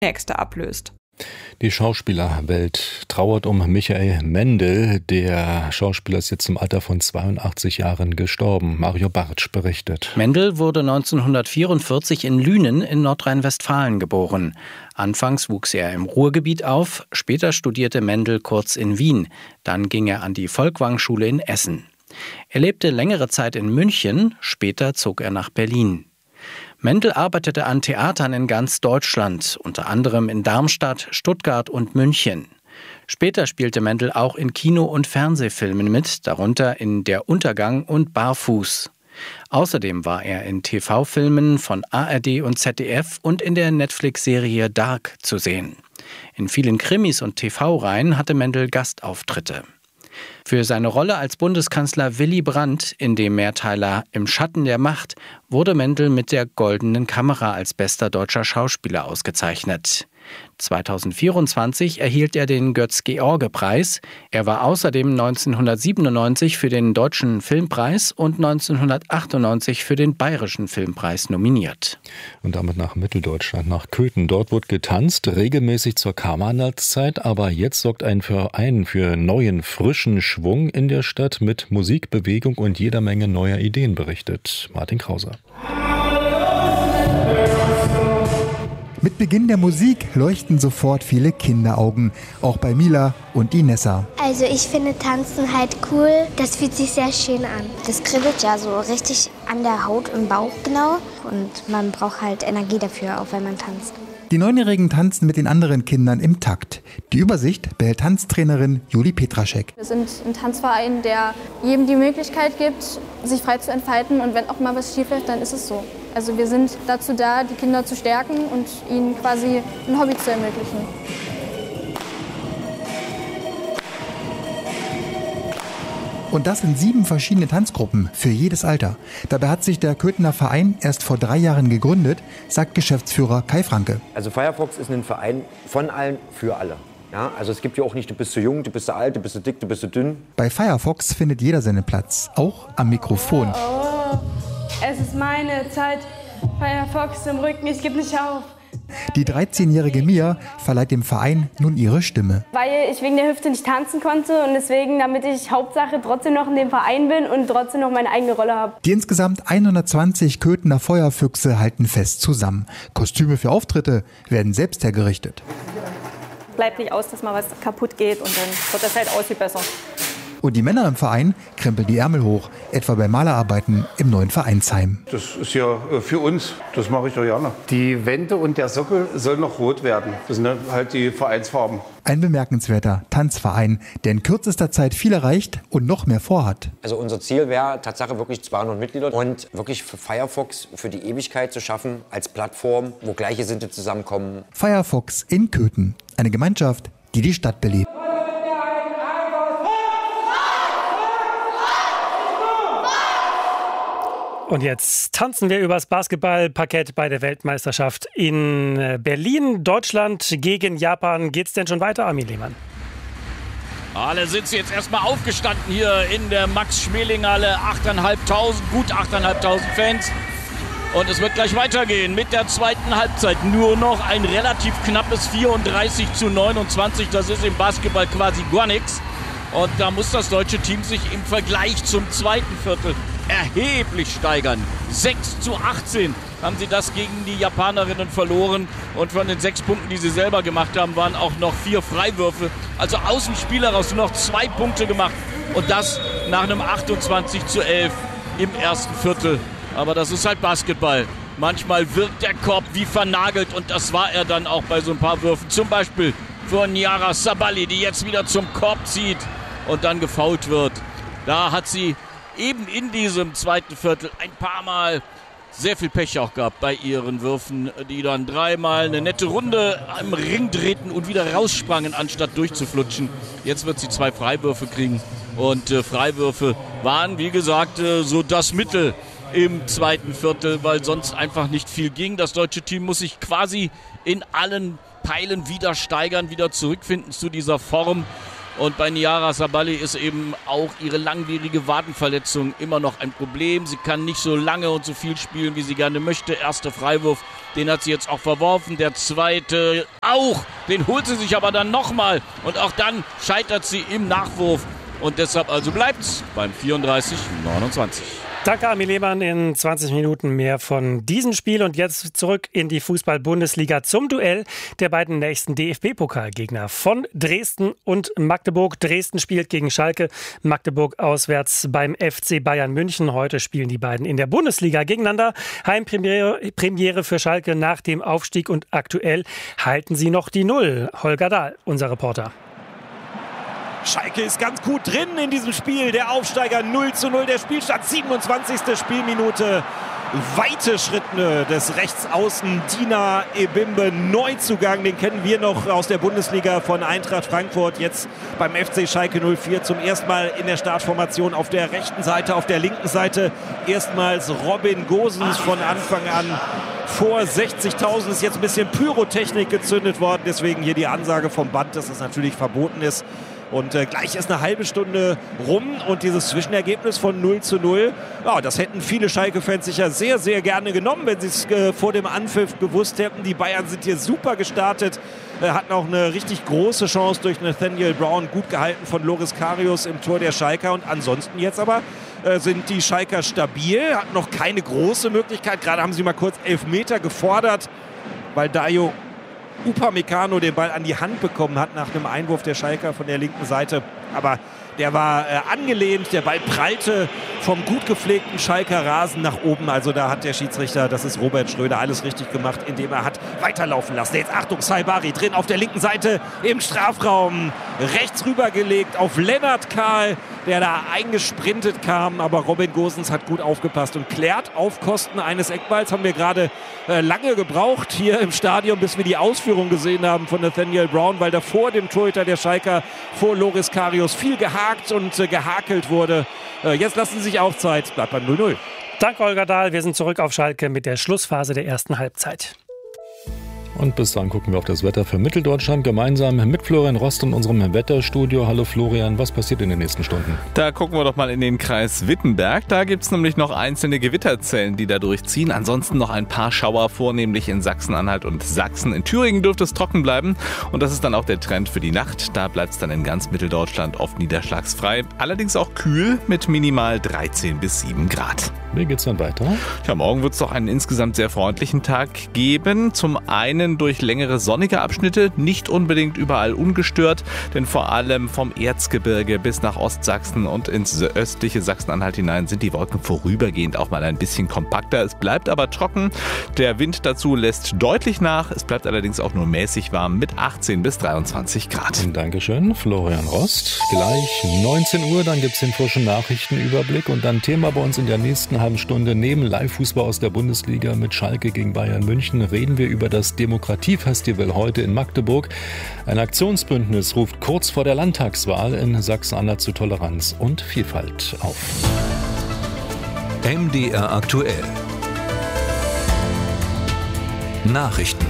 nächste ablöst. Die Schauspielerwelt trauert um Michael Mendel. Der Schauspieler ist jetzt im Alter von 82 Jahren gestorben. Mario Bartsch berichtet. Mendel wurde 1944 in Lünen in Nordrhein-Westfalen geboren. Anfangs wuchs er im Ruhrgebiet auf, später studierte Mendel kurz in Wien. Dann ging er an die Folkwang-Schule in Essen. Er lebte längere Zeit in München, später zog er nach Berlin. Mendel arbeitete an Theatern in ganz Deutschland, unter anderem in Darmstadt, Stuttgart und München. Später spielte Mendel auch in Kino- und Fernsehfilmen mit, darunter in Der Untergang und Barfuß. Außerdem war er in TV-Filmen von ARD und ZDF und in der Netflix-Serie Dark zu sehen. In vielen Krimis und TV-Reihen hatte Mendel Gastauftritte. Für seine Rolle als Bundeskanzler Willy Brandt in dem Mehrteiler Im Schatten der Macht wurde Mendel mit der Goldenen Kamera als bester deutscher Schauspieler ausgezeichnet. 2024 erhielt er den Götz-George-Preis. Er war außerdem 1997 für den Deutschen Filmpreis und 1998 für den Bayerischen Filmpreis nominiert. Und damit nach Mitteldeutschland, nach Köthen. Dort wird getanzt, regelmäßig zur Karnevalszeit. Aber jetzt sorgt ein Verein für neuen, frischen Schwung in der Stadt mit Musik, Bewegung und jeder Menge neuer Ideen, berichtet Martin Krause. Mit Beginn der Musik leuchten sofort viele Kinderaugen, auch bei Mila und Inessa. Also ich finde Tanzen halt cool, das fühlt sich sehr schön an. Das kribbelt ja so richtig an der Haut im Bauch genau und man braucht halt Energie dafür, auch wenn man tanzt. Die Neunjährigen tanzen mit den anderen Kindern im Takt. Die Übersicht behält Tanztrainerin Juli Petraschek. Wir sind ein Tanzverein, der jedem die Möglichkeit gibt, sich frei zu entfalten. Und wenn auch mal was schief läuft, dann ist es so. Also wir sind dazu da, die Kinder zu stärken und ihnen quasi ein Hobby zu ermöglichen. Und das in 7 verschiedene Tanzgruppen für jedes Alter. Dabei hat sich der Köthener Verein erst vor 3 Jahren gegründet, sagt Geschäftsführer Kai Franke. Also Firefox ist ein Verein von allen für alle. Ja, also es gibt ja auch nicht, du bist zu jung, du bist zu alt, du bist zu dick, du bist zu dünn. Bei Firefox findet jeder seinen Platz, auch am Mikrofon. Oh, es ist meine Zeit. Firefox im Rücken, ich gebe nicht auf. Die 13-jährige Mia verleiht dem Verein nun ihre Stimme. Weil ich wegen der Hüfte nicht tanzen konnte und deswegen, damit ich Hauptsache trotzdem noch in dem Verein bin und trotzdem noch meine eigene Rolle habe. Die insgesamt 120 Köthener Feuerfüchse halten fest zusammen. Kostüme für Auftritte werden selbst hergerichtet. Bleibt nicht aus, dass mal was kaputt geht und dann wird das halt aussieht besser. Und die Männer im Verein krempeln die Ärmel hoch, etwa bei Malerarbeiten im neuen Vereinsheim. Das ist ja für uns, das mache ich doch gerne. Die Wände und der Sockel sollen noch rot werden. Das sind halt die Vereinsfarben. Ein bemerkenswerter Tanzverein, der in kürzester Zeit viel erreicht und noch mehr vorhat. Also unser Ziel wäre Tatsache wirklich 200 Mitglieder und wirklich für Firefox für die Ewigkeit zu schaffen als Plattform, wo Gleichgesinnte zusammenkommen. Firefox in Köthen, eine Gemeinschaft, die die Stadt belebt. Und jetzt tanzen wir übers Basketballparkett bei der Weltmeisterschaft in Berlin. Deutschland gegen Japan. Geht's denn schon weiter, Armin Lehmann? Alle sind jetzt erstmal aufgestanden hier in der Max-Schmeling-Halle. 8.500, gut 8.500 Fans. Und es wird gleich weitergehen mit der zweiten Halbzeit. Nur noch ein relativ knappes 34:29. Das ist im Basketball quasi gar nichts. Und da muss das deutsche Team sich im Vergleich zum zweiten Viertel erheblich steigern. 6:18 haben sie das gegen die Japanerinnen verloren. Und von den 6 Punkten, die sie selber gemacht haben, waren auch noch 4 Freiwürfe. Also aus dem Spiel heraus nur noch 2 Punkte gemacht. Und das nach einem 28:11 im ersten Viertel. Aber das ist halt Basketball. Manchmal wirkt der Korb wie vernagelt. Und das war er dann auch bei so ein paar Würfen. Zum Beispiel von Yara Sabali, die jetzt wieder zum Korb zieht und dann gefoult wird. Da hat sie eben in diesem zweiten Viertel ein paar Mal sehr viel Pech auch gehabt bei ihren Würfen, die dann 3-mal eine nette Runde am Ring drehten und wieder raussprangen, anstatt durchzuflutschen. Jetzt wird sie 2 Freiwürfe kriegen und Freiwürfe waren, wie gesagt, so das Mittel im zweiten Viertel, weil sonst einfach nicht viel ging. Das deutsche Team muss sich quasi in allen Teilen wieder steigern, wieder zurückfinden zu dieser Form. Und bei Niara Sabali ist eben auch ihre langwierige Wadenverletzung immer noch ein Problem. Sie kann nicht so lange und so viel spielen, wie sie gerne möchte. Erster Freiwurf Den hat sie jetzt auch verworfen. Der zweite auch. Den holt sie sich aber dann nochmal. Und auch dann scheitert sie im Nachwurf. Und deshalb also bleibt's beim 34-29. Danke, Armin Lehmann. In 20 Minuten mehr von diesem Spiel. Und jetzt zurück in die Fußball-Bundesliga zum Duell der beiden nächsten DFB-Pokalgegner von Dresden und Magdeburg. Dresden spielt gegen Schalke, Magdeburg auswärts beim FC Bayern München. Heute spielen die beiden in der Bundesliga gegeneinander. Heimpremiere für Schalke nach dem Aufstieg und aktuell halten sie noch die Null. Holger Dahl, unser Reporter. Schalke ist ganz gut drin in diesem Spiel. Der Aufsteiger 0:0, der Spielstand 27. Spielminute. Weite Schritte des Rechtsaußen Dina Ebimbe, Neuzugang, den kennen wir noch aus der Bundesliga von Eintracht Frankfurt, jetzt beim FC Schalke 04 zum ersten Mal in der Startformation auf der rechten Seite, auf der linken Seite erstmals Robin Gosens von Anfang an. Vor 60.000 ist jetzt ein bisschen Pyrotechnik gezündet worden, deswegen hier die Ansage vom Band, dass es natürlich verboten ist. Und gleich ist eine halbe Stunde rum und dieses Zwischenergebnis von 0:0, ja, das hätten viele Schalke-Fans sicher sehr, sehr gerne genommen, wenn sie es vor dem Anpfiff gewusst hätten. Die Bayern sind hier super gestartet, hatten auch eine richtig große Chance durch Nathaniel Brown, gut gehalten von Loris Karius im Tor der Schalker. Und ansonsten jetzt aber sind die Schalker stabil, hatten noch keine große Möglichkeit. Gerade haben sie mal kurz Elfmeter gefordert, weil Dayo Upamecano den Ball an die Hand bekommen hat nach einem Einwurf der Schalker von der linken Seite. Aber der war angelehnt, der Ball prallte vom gut gepflegten Schalker Rasen nach oben. Also da hat der Schiedsrichter, das ist Robert Schröder, alles richtig gemacht, indem er hat weiterlaufen lassen. Jetzt Achtung, Saibari drin auf der linken Seite im Strafraum. Rechts rübergelegt auf Lennart Kahl, der da eingesprintet kam. Aber Robin Gosens hat gut aufgepasst und klärt auf Kosten eines Eckballs. Haben wir gerade lange gebraucht hier im Stadion, bis wir die Ausführung gesehen haben von Nathaniel Brown, weil da vor dem Torhüter der Schalker, vor Loris Karius, viel gehakt und gehakelt wurde. Jetzt lassen sie sich auch Zeit. Bleibt beim 0:0. Danke, Holger Dahl. Wir sind zurück auf Schalke mit der Schlussphase der ersten Halbzeit. Und bis dann gucken wir auf das Wetter für Mitteldeutschland gemeinsam mit Florian Rost in unserem Wetterstudio. Hallo Florian, was passiert in den nächsten Stunden? Da gucken wir doch mal in den Kreis Wittenberg. Da gibt es nämlich noch einzelne Gewitterzellen, die da durchziehen. Ansonsten noch ein paar Schauer, vornehmlich in Sachsen-Anhalt und Sachsen. In Thüringen dürfte es trocken bleiben. Und das ist dann auch der Trend für die Nacht. Da bleibt es dann in ganz Mitteldeutschland oft niederschlagsfrei. Allerdings auch kühl mit minimal 13 bis 7 Grad. Wie geht's dann weiter? Ja, morgen wird es doch einen insgesamt sehr freundlichen Tag geben. Zum einen durch längere sonnige Abschnitte, nicht unbedingt überall ungestört, denn vor allem vom Erzgebirge bis nach Ostsachsen und ins östliche Sachsen-Anhalt hinein sind die Wolken vorübergehend auch mal ein bisschen kompakter. Es bleibt aber trocken. Der Wind dazu lässt deutlich nach. Es bleibt allerdings auch nur mäßig warm mit 18 bis 23 Grad. Dankeschön, Florian Rost. Gleich 19 Uhr, dann gibt es den frischen Nachrichtenüberblick und dann Thema bei uns in der nächsten halben Stunde. Neben Live-Fußball aus der Bundesliga mit Schalke gegen Bayern München reden wir über das Demokratiefestival heute in Magdeburg. Ein Aktionsbündnis ruft kurz vor der Landtagswahl in Sachsen-Anhalt zu Toleranz und Vielfalt auf. MDR aktuell. Nachrichten.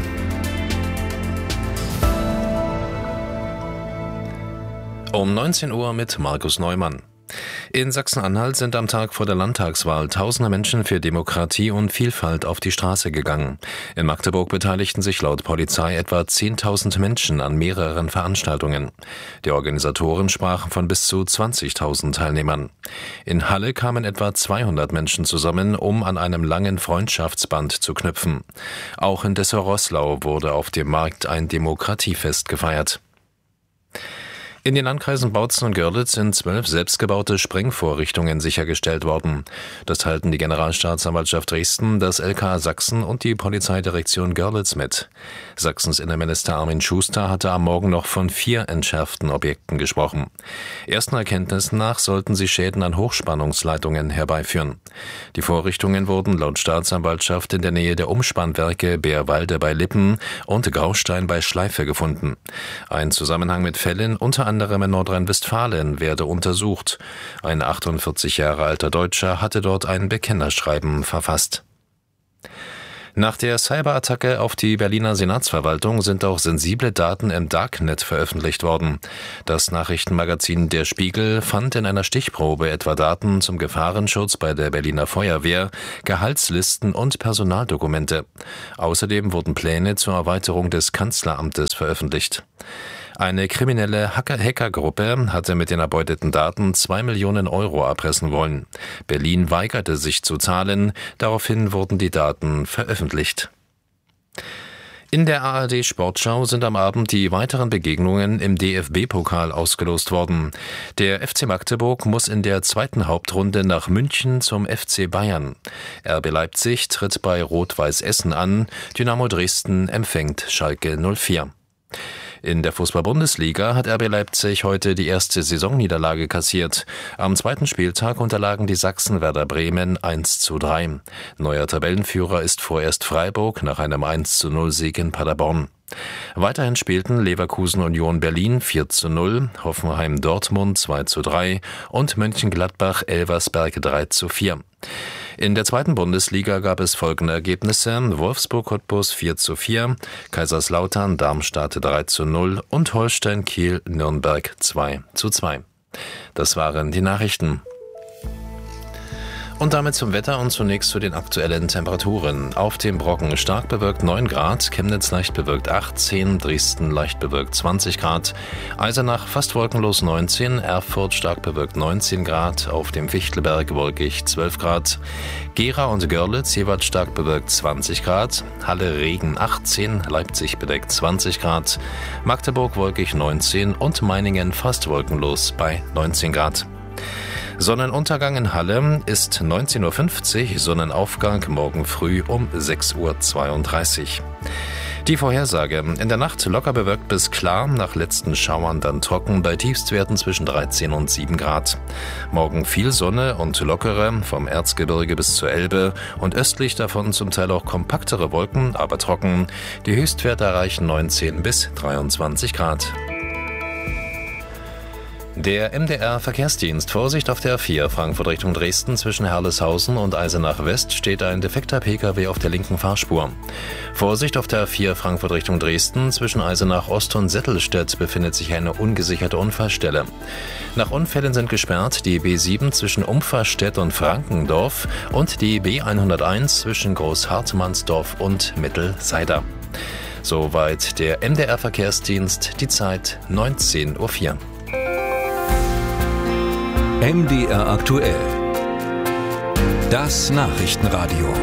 Um 19 Uhr mit Markus Neumann. In Sachsen-Anhalt sind am Tag vor der Landtagswahl tausende Menschen für Demokratie und Vielfalt auf die Straße gegangen. In Magdeburg beteiligten sich laut Polizei etwa 10.000 Menschen an mehreren Veranstaltungen. Die Organisatoren sprachen von bis zu 20.000 Teilnehmern. In Halle kamen etwa 200 Menschen zusammen, um an einem langen Freundschaftsband zu knüpfen. Auch in Dessau-Roßlau wurde auf dem Markt ein Demokratiefest gefeiert. In den Landkreisen Bautzen und Görlitz sind 12 selbstgebaute Sprengvorrichtungen sichergestellt worden. Das teilten die Generalstaatsanwaltschaft Dresden, das LKA Sachsen und die Polizeidirektion Görlitz mit. Sachsens Innenminister Armin Schuster hatte am Morgen noch von 4 entschärften Objekten gesprochen. Ersten Erkenntnissen nach sollten sie Schäden an Hochspannungsleitungen herbeiführen. Die Vorrichtungen wurden laut Staatsanwaltschaft in der Nähe der Umspannwerke Beerwalde bei Lippen und Graustein bei Schleife gefunden. Ein Zusammenhang mit Fällen unter anderem in Nordrhein-Westfalen werde untersucht. Ein 48 Jahre alter Deutscher hatte dort ein Bekennerschreiben verfasst. Nach der Cyberattacke auf die Berliner Senatsverwaltung sind auch sensible Daten im Darknet veröffentlicht worden. Das Nachrichtenmagazin Der Spiegel fand in einer Stichprobe etwa Daten zum Gefahrenschutz bei der Berliner Feuerwehr, Gehaltslisten und Personaldokumente. Außerdem wurden Pläne zur Erweiterung des Kanzleramtes veröffentlicht. Eine kriminelle Hackergruppe hatte mit den erbeuteten Daten 2 Millionen Euro erpressen wollen. Berlin weigerte sich zu zahlen, daraufhin wurden die Daten veröffentlicht. In der ARD-Sportschau sind am Abend die weiteren Begegnungen im DFB-Pokal ausgelost worden. Der FC Magdeburg muss in der zweiten Hauptrunde nach München zum FC Bayern. RB Leipzig tritt bei Rot-Weiß Essen an, Dynamo Dresden empfängt Schalke 04. In der Fußball-Bundesliga hat RB Leipzig heute die erste Saisonniederlage kassiert. Am zweiten Spieltag unterlagen die Sachsen Werder Bremen 1:3. Neuer Tabellenführer ist vorerst Freiburg nach einem 1:0-Sieg in Paderborn. Weiterhin spielten Leverkusen Union Berlin 4:0, Hoffenheim Dortmund 2:3 und Mönchengladbach Elversberg 3:4. In der zweiten Bundesliga gab es folgende Ergebnisse: Wolfsburg Cottbus 4:4, Kaiserslautern Darmstadt 3:0 und Holstein Kiel Nürnberg 2:2. Das waren die Nachrichten. Und damit zum Wetter und zunächst zu den aktuellen Temperaturen. Auf dem Brocken stark bewölkt 9 Grad, Chemnitz leicht bewölkt 18, Dresden leicht bewölkt 20 Grad, Eisenach fast wolkenlos 19, Erfurt stark bewölkt 19 Grad, auf dem Fichtelberg wolkig 12 Grad, Gera und Görlitz jeweils stark bewölkt 20 Grad, Halle Regen 18, Leipzig bedeckt 20 Grad, Magdeburg wolkig 19 und Meiningen fast wolkenlos bei 19 Grad. Sonnenuntergang in Halle ist 19:50 Uhr, Sonnenaufgang morgen früh um 6:32 Uhr. Die Vorhersage: In der Nacht locker bewölkt bis klar, nach letzten Schauern dann trocken, bei Tiefstwerten zwischen 13 und 7 Grad. Morgen viel Sonne und lockere, vom Erzgebirge bis zur Elbe und östlich davon zum Teil auch kompaktere Wolken, aber trocken. Die Höchstwerte erreichen 19 bis 23 Grad. Der MDR-Verkehrsdienst: Vorsicht auf der A4 Frankfurt Richtung Dresden, zwischen Herleshausen und Eisenach West steht ein defekter Pkw auf der linken Fahrspur. Vorsicht auf der A4 Frankfurt Richtung Dresden, zwischen Eisenach Ost und Settelstedt befindet sich eine ungesicherte Unfallstelle. Nach Unfällen sind gesperrt die B7 zwischen Umferstedt und Frankendorf und die B101 zwischen Großhartmannsdorf und Mittelseider. Soweit der MDR-Verkehrsdienst, die Zeit 19:04 Uhr. MDR aktuell. Das Nachrichtenradio.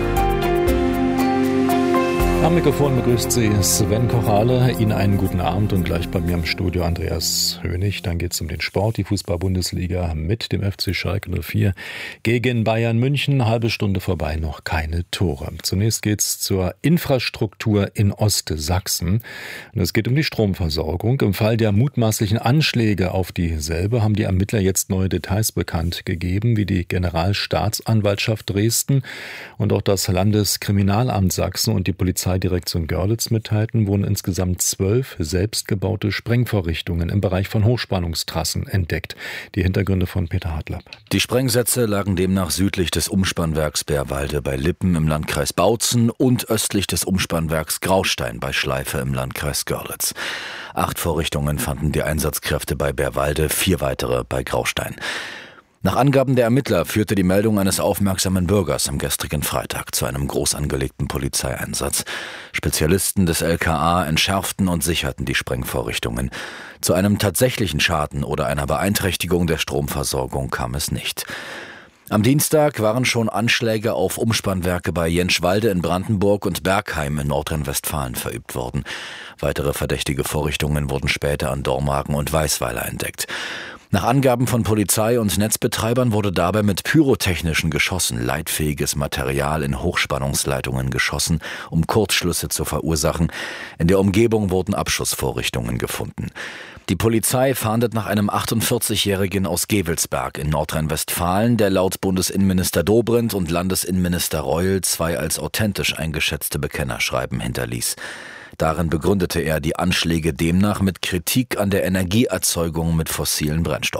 Am Mikrofon begrüßt Sie Sven Kochale. Ihnen einen guten Abend und gleich bei mir im Studio Andreas Hönig. Dann geht es um den Sport, die Fußball-Bundesliga mit dem FC Schalke 04 gegen Bayern München. Halbe Stunde vorbei, noch keine Tore. Zunächst geht es zur Infrastruktur in Ostsachsen. Und es geht um die Stromversorgung. Im Fall der mutmaßlichen Anschläge auf dieselbe haben die Ermittler jetzt neue Details bekannt gegeben, wie die Generalstaatsanwaltschaft Dresden und auch das Landeskriminalamt Sachsen und die Polizeidirektion Görlitz mitteilten, wurden insgesamt 12 selbstgebaute Sprengvorrichtungen im Bereich von Hochspannungstrassen entdeckt. Die Hintergründe von Peter Hartlapp. Die Sprengsätze lagen demnach südlich des Umspannwerks Bärwalde bei Lippen im Landkreis Bautzen und östlich des Umspannwerks Graustein bei Schleife im Landkreis Görlitz. 8 Vorrichtungen fanden die Einsatzkräfte bei Bärwalde, 4 weitere bei Graustein. Nach Angaben der Ermittler führte die Meldung eines aufmerksamen Bürgers am gestrigen Freitag zu einem groß angelegten Polizeieinsatz. Spezialisten des LKA entschärften und sicherten die Sprengvorrichtungen. Zu einem tatsächlichen Schaden oder einer Beeinträchtigung der Stromversorgung kam es nicht. Am Dienstag waren schon Anschläge auf Umspannwerke bei Jenschwalde in Brandenburg und Bergheim in Nordrhein-Westfalen verübt worden. Weitere verdächtige Vorrichtungen wurden später an Dormagen und Weißweiler entdeckt. Nach Angaben von Polizei und Netzbetreibern wurde dabei mit pyrotechnischen Geschossen leitfähiges Material in Hochspannungsleitungen geschossen, um Kurzschlüsse zu verursachen. In der Umgebung wurden Abschussvorrichtungen gefunden. Die Polizei fahndet nach einem 48-Jährigen aus Gevelsberg in Nordrhein-Westfalen, der laut Bundesinnenminister Dobrindt und Landesinnenminister Reul 2 als authentisch eingeschätzte Bekennerschreiben hinterließ. Darin begründete er die Anschläge demnach mit Kritik an der Energieerzeugung mit fossilen Brennstoffen.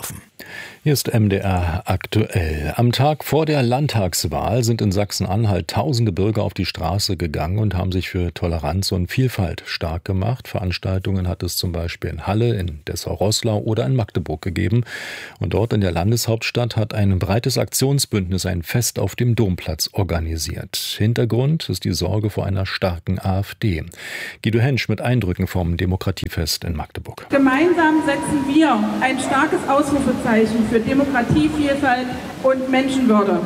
Hier ist MDR aktuell. Am Tag vor der Landtagswahl sind in Sachsen-Anhalt tausende Bürger auf die Straße gegangen und haben sich für Toleranz und Vielfalt stark gemacht. Veranstaltungen hat es zum Beispiel in Halle, in Dessau-Roßlau oder in Magdeburg gegeben. Und dort in der Landeshauptstadt hat ein breites Aktionsbündnis ein Fest auf dem Domplatz organisiert. Hintergrund ist die Sorge vor einer starken AfD. Guido Hensch mit Eindrücken vom Demokratiefest in Magdeburg. Gemeinsam setzen wir ein starkes Ausrufezeichen für Demokratie, Vielfalt und Menschenwürde.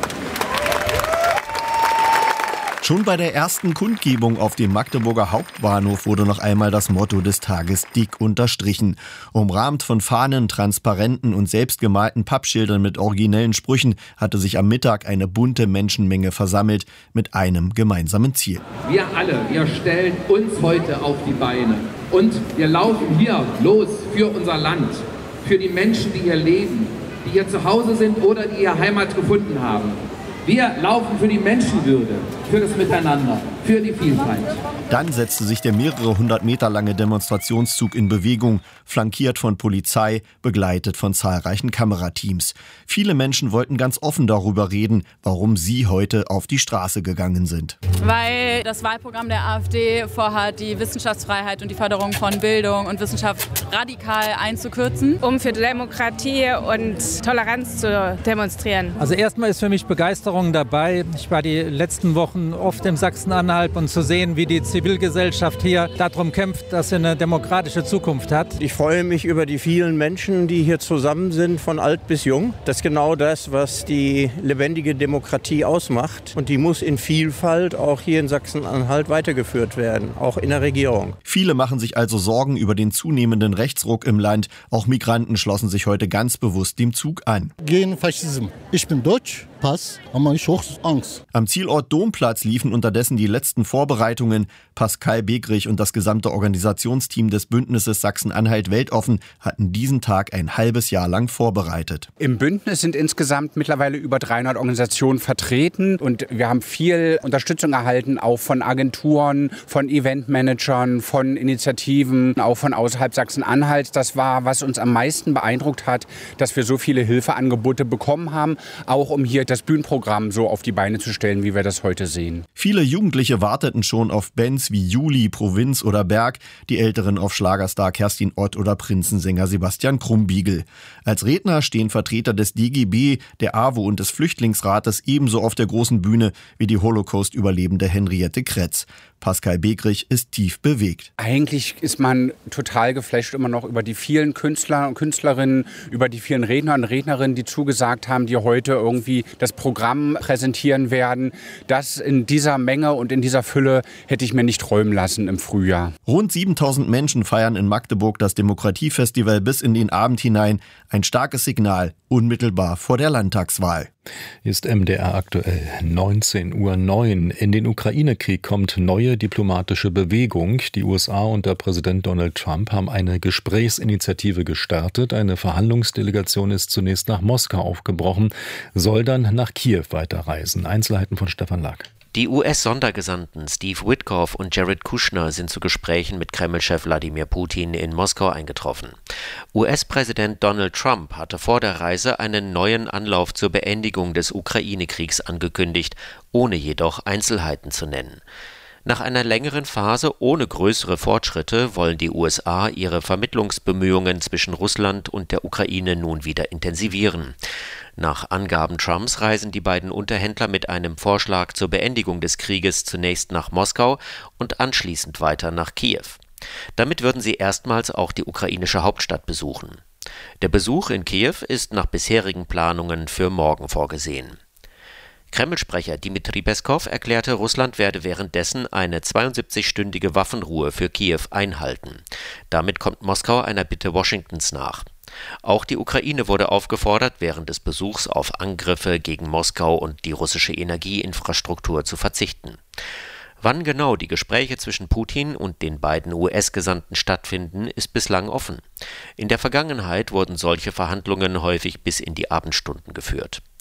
Schon bei der ersten Kundgebung auf dem Magdeburger Hauptbahnhof wurde noch einmal das Motto des Tages dick unterstrichen. Umrahmt von Fahnen, Transparenten und selbstgemalten Pappschildern mit originellen Sprüchen hatte sich am Mittag eine bunte Menschenmenge versammelt mit einem gemeinsamen Ziel. Wir alle, wir stellen uns heute auf die Beine und wir laufen hier los für unser Land, für die Menschen, die hier leben, die hier zu Hause sind oder die hier Heimat gefunden haben. Wir laufen für die Menschenwürde, für das Miteinander, für die Vielfalt. Dann setzte sich der mehrere hundert Meter lange Demonstrationszug in Bewegung, flankiert von Polizei, begleitet von zahlreichen Kamerateams. Viele Menschen wollten ganz offen darüber reden, warum sie heute auf die Straße gegangen sind. Weil das Wahlprogramm der AfD vorhat, die Wissenschaftsfreiheit und die Förderung von Bildung und Wissenschaft radikal einzukürzen. Um für Demokratie und Toleranz zu demonstrieren. Also erstmal ist für mich Begeisterung dabei. Ich war die letzten Wochen oft im Sachsen-Anhalt und zu sehen, wie die Zivilgesellschaft hier darum kämpft, dass sie eine demokratische Zukunft hat. Ich freue mich über die vielen Menschen, die hier zusammen sind, von alt bis jung. Das ist genau das, was die lebendige Demokratie ausmacht. Und die muss in Vielfalt auch hier in Sachsen-Anhalt weitergeführt werden, auch in der Regierung. Viele machen sich also Sorgen über den zunehmenden Rechtsruck im Land. Auch Migranten schlossen sich heute ganz bewusst dem Zug an. Gegen Faschismus. Ich bin Deutsch. Pass, haben ich auch Angst. Am Zielort Domplatz liefen unterdessen die letzten Vorbereitungen. Pascal Begrich und das gesamte Organisationsteam des Bündnisses Sachsen-Anhalt Weltoffen hatten diesen Tag ein halbes Jahr lang vorbereitet. Im Bündnis sind insgesamt mittlerweile über 300 Organisationen vertreten und wir haben viel Unterstützung erhalten, auch von Agenturen, von Eventmanagern, von Initiativen, auch von außerhalb Sachsen-Anhalts. Das war, was uns am meisten beeindruckt hat, dass wir so viele Hilfeangebote bekommen haben, auch um hier das Bühnenprogramm so auf die Beine zu stellen, wie wir das heute sehen. Viele Jugendliche warteten schon auf Bands wie Juli, Provinz oder Berg, die Älteren auf Schlagerstar Kerstin Ott oder Prinzensänger Sebastian Krumbiegel. Als Redner stehen Vertreter des DGB, der AWO und des Flüchtlingsrates ebenso auf der großen Bühne wie die Holocaust-Überlebende Henriette Kretz. Pascal Begrich ist tief bewegt. Eigentlich ist man total geflasht immer noch über die vielen Künstler und Künstlerinnen, über die vielen Redner und Rednerinnen, die zugesagt haben, die heute irgendwie das Programm präsentieren werden. Das in dieser Menge und in dieser Fülle hätte ich mir nicht träumen lassen im Frühjahr. Rund 7000 Menschen feiern in Magdeburg das Demokratiefestival bis in den Abend hinein. Ein starkes Signal, unmittelbar vor der Landtagswahl. Ist MDR aktuell 19:09 Uhr. In den Ukraine-Krieg kommt neue diplomatische Bewegung. Die USA unter Präsident Donald Trump haben eine Gesprächsinitiative gestartet. Eine Verhandlungsdelegation ist zunächst nach Moskau aufgebrochen, soll dann nach Kiew weiterreisen. Einzelheiten von Stefan Lag. Die US-Sondergesandten Steve Witkoff und Jared Kushner sind zu Gesprächen mit Kreml-Chef Wladimir Putin in Moskau eingetroffen. US-Präsident Donald Trump hatte vor der Reise einen neuen Anlauf zur Beendigung des Ukraine-Kriegs angekündigt, ohne jedoch Einzelheiten zu nennen. Nach einer längeren Phase ohne größere Fortschritte wollen die USA ihre Vermittlungsbemühungen zwischen Russland und der Ukraine nun wieder intensivieren. Nach Angaben Trumps reisen die beiden Unterhändler mit einem Vorschlag zur Beendigung des Krieges zunächst nach Moskau und anschließend weiter nach Kiew. Damit würden sie erstmals auch die ukrainische Hauptstadt besuchen. Der Besuch in Kiew ist nach bisherigen Planungen für morgen vorgesehen. Kreml-Sprecher Dmitri Peskov erklärte, Russland werde währenddessen eine 72-stündige Waffenruhe für Kiew einhalten. Damit kommt Moskau einer Bitte Washingtons nach. Auch die Ukraine wurde aufgefordert, während des Besuchs auf Angriffe gegen Moskau und die russische Energieinfrastruktur zu verzichten. Wann genau die Gespräche zwischen Putin und den beiden US-Gesandten stattfinden, ist bislang offen. In der Vergangenheit wurden solche Verhandlungen häufig bis in die Abendstunden geführt.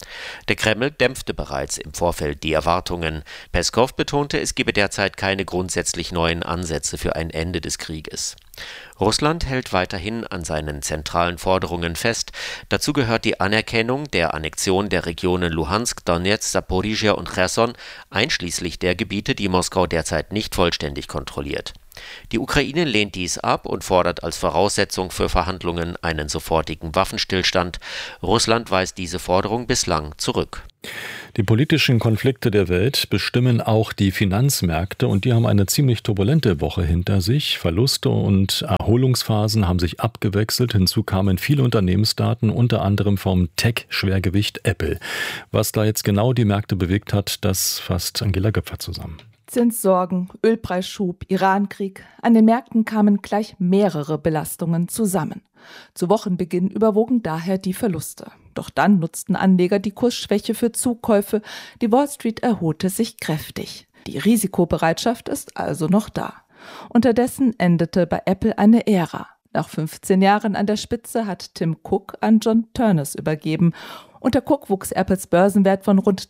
Der Kreml dämpfte bereits im Vorfeld die Erwartungen. Peskow betonte, es gebe derzeit keine grundsätzlich neuen Ansätze für ein Ende des Krieges. Russland hält weiterhin an seinen zentralen Forderungen fest. Dazu gehört die Anerkennung der Annexion der Regionen Luhansk, Donetsk, Saporizhia und Cherson, einschließlich der Gebiete, die Moskau derzeit nicht vollständig kontrolliert. Die Ukraine lehnt dies ab und fordert als Voraussetzung für Verhandlungen einen sofortigen Waffenstillstand. Russland weist diese Forderung bislang zurück. Die politischen Konflikte der Welt bestimmen auch die Finanzmärkte und die haben eine ziemlich turbulente Woche hinter sich. Verluste und Erholungsphasen haben sich abgewechselt. Hinzu kamen viele Unternehmensdaten, unter anderem vom Tech-Schwergewicht Apple. Was da jetzt genau die Märkte bewegt hat, das fasst Angela Göpfer zusammen. Zinssorgen, Ölpreisschub, Irankrieg. An den Märkten kamen gleich mehrere Belastungen zusammen. Zu Wochenbeginn überwogen daher die Verluste. Doch dann nutzten Anleger die Kursschwäche für Zukäufe. Die Wall Street erholte sich kräftig. Die Risikobereitschaft ist also noch da. Unterdessen endete bei Apple eine Ära. Nach 15 Jahren an der Spitze hat Tim Cook an John Ternus übergeben. Unter Cook wuchs Apples Börsenwert von rund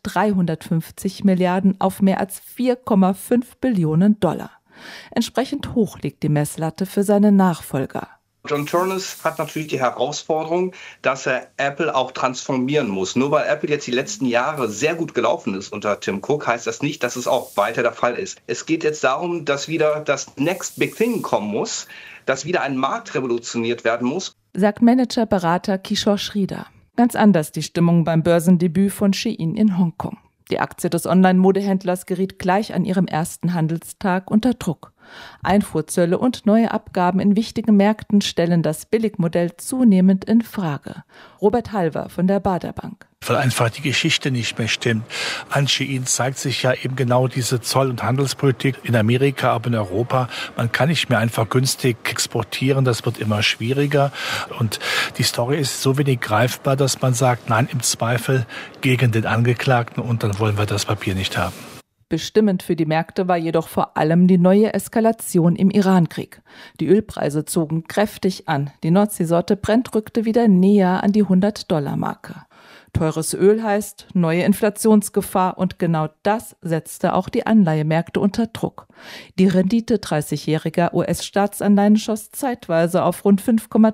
350 Milliarden auf mehr als 4,5 Billionen $. Entsprechend hoch liegt die Messlatte für seine Nachfolger. John Ternus hat natürlich die Herausforderung, dass er Apple auch transformieren muss. Nur weil Apple jetzt die letzten Jahre sehr gut gelaufen ist unter Tim Cook, heißt das nicht, dass es auch weiter der Fall ist. Es geht jetzt darum, dass wieder das Next Big Thing kommen muss, dass wieder ein Markt revolutioniert werden muss, sagt Managerberater Kishore Sridhar. Ganz anders die Stimmung beim Börsendebüt von Shein in Hongkong. Die Aktie des Online-Modehändlers geriet gleich an ihrem ersten Handelstag unter Druck. Einfuhrzölle und neue Abgaben in wichtigen Märkten stellen das Billigmodell zunehmend in Frage. Robert Halver von der Baader Bank. Weil einfach die Geschichte nicht mehr stimmt. An Shein zeigt sich ja eben genau diese Zoll- und Handelspolitik in Amerika, aber in Europa. Man kann nicht mehr einfach günstig exportieren, das wird immer schwieriger. Und die Story ist so wenig greifbar, dass man sagt, nein, im Zweifel gegen den Angeklagten und dann wollen wir das Papier nicht haben. Bestimmend für die Märkte war jedoch vor allem die neue Eskalation im Irankrieg. Die Ölpreise zogen kräftig an. Die Nordseesorte Brent rückte wieder näher an die $100-Marke. Teures Öl heißt neue Inflationsgefahr und genau das setzte auch die Anleihemärkte unter Druck. Die Rendite 30-jähriger US-Staatsanleihen schoss zeitweise auf rund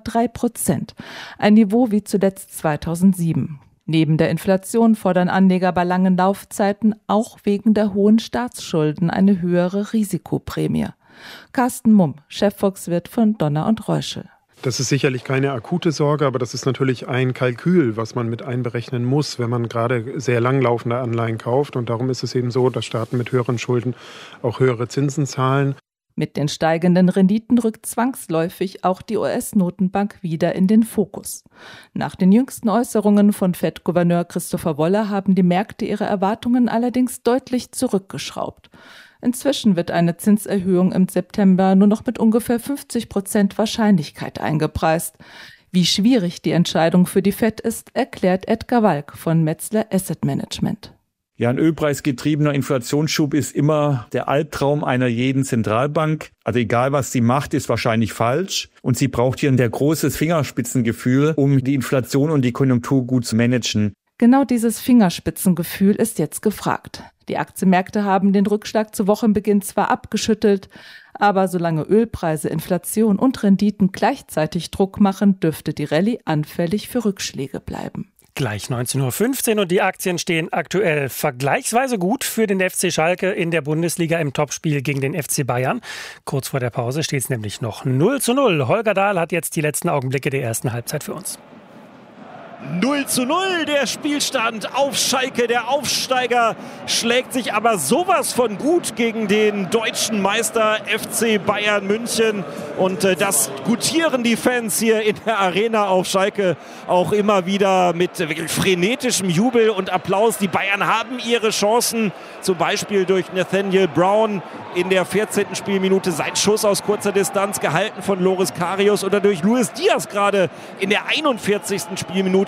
5,3%, ein Niveau wie zuletzt 2007. Neben der Inflation fordern Anleger bei langen Laufzeiten auch wegen der hohen Staatsschulden eine höhere Risikoprämie. Carsten Mumm, Chefvolkswirt von Donner und Reuschel. Das ist sicherlich keine akute Sorge, aber das ist natürlich ein Kalkül, was man mit einberechnen muss, wenn man gerade sehr langlaufende Anleihen kauft. Und darum ist es eben so, dass Staaten mit höheren Schulden auch höhere Zinsen zahlen. Mit den steigenden Renditen rückt zwangsläufig auch die US-Notenbank wieder in den Fokus. Nach den jüngsten Äußerungen von Fed-Gouverneur Christopher Waller haben die Märkte ihre Erwartungen allerdings deutlich zurückgeschraubt. Inzwischen wird eine Zinserhöhung im September nur noch mit ungefähr 50% Wahrscheinlichkeit eingepreist. Wie schwierig die Entscheidung für die Fed ist, erklärt Edgar Walk von Metzler Asset Management. Ja, ein ölpreisgetriebener Inflationsschub ist immer der Albtraum einer jeden Zentralbank. Also egal, was sie macht, ist wahrscheinlich falsch. Und sie braucht hier ein sehr großes Fingerspitzengefühl, um die Inflation und die Konjunktur gut zu managen. Genau dieses Fingerspitzengefühl ist jetzt gefragt. Die Aktienmärkte haben den Rückschlag zu Wochenbeginn zwar abgeschüttelt, aber solange Ölpreise, Inflation und Renditen gleichzeitig Druck machen, dürfte die Rallye anfällig für Rückschläge bleiben. Gleich 19.15 Uhr und die Aktien stehen aktuell vergleichsweise gut für den FC Schalke in der Bundesliga im Topspiel gegen den FC Bayern. Kurz vor der Pause steht es nämlich noch 0:0. Holger Dahl hat jetzt die letzten Augenblicke der ersten Halbzeit für uns. 0:0 der Spielstand auf Schalke. Der Aufsteiger schlägt sich aber sowas von gut gegen den deutschen Meister FC Bayern München. Und das gutieren die Fans hier in der Arena auf Schalke auch immer wieder mit wirklich frenetischem Jubel und Applaus. Die Bayern haben ihre Chancen, zum Beispiel durch Nathaniel Brown in der 14. Spielminute sein Schuss aus kurzer Distanz gehalten von Loris Karius oder durch Luis Diaz gerade in der 41. Spielminute.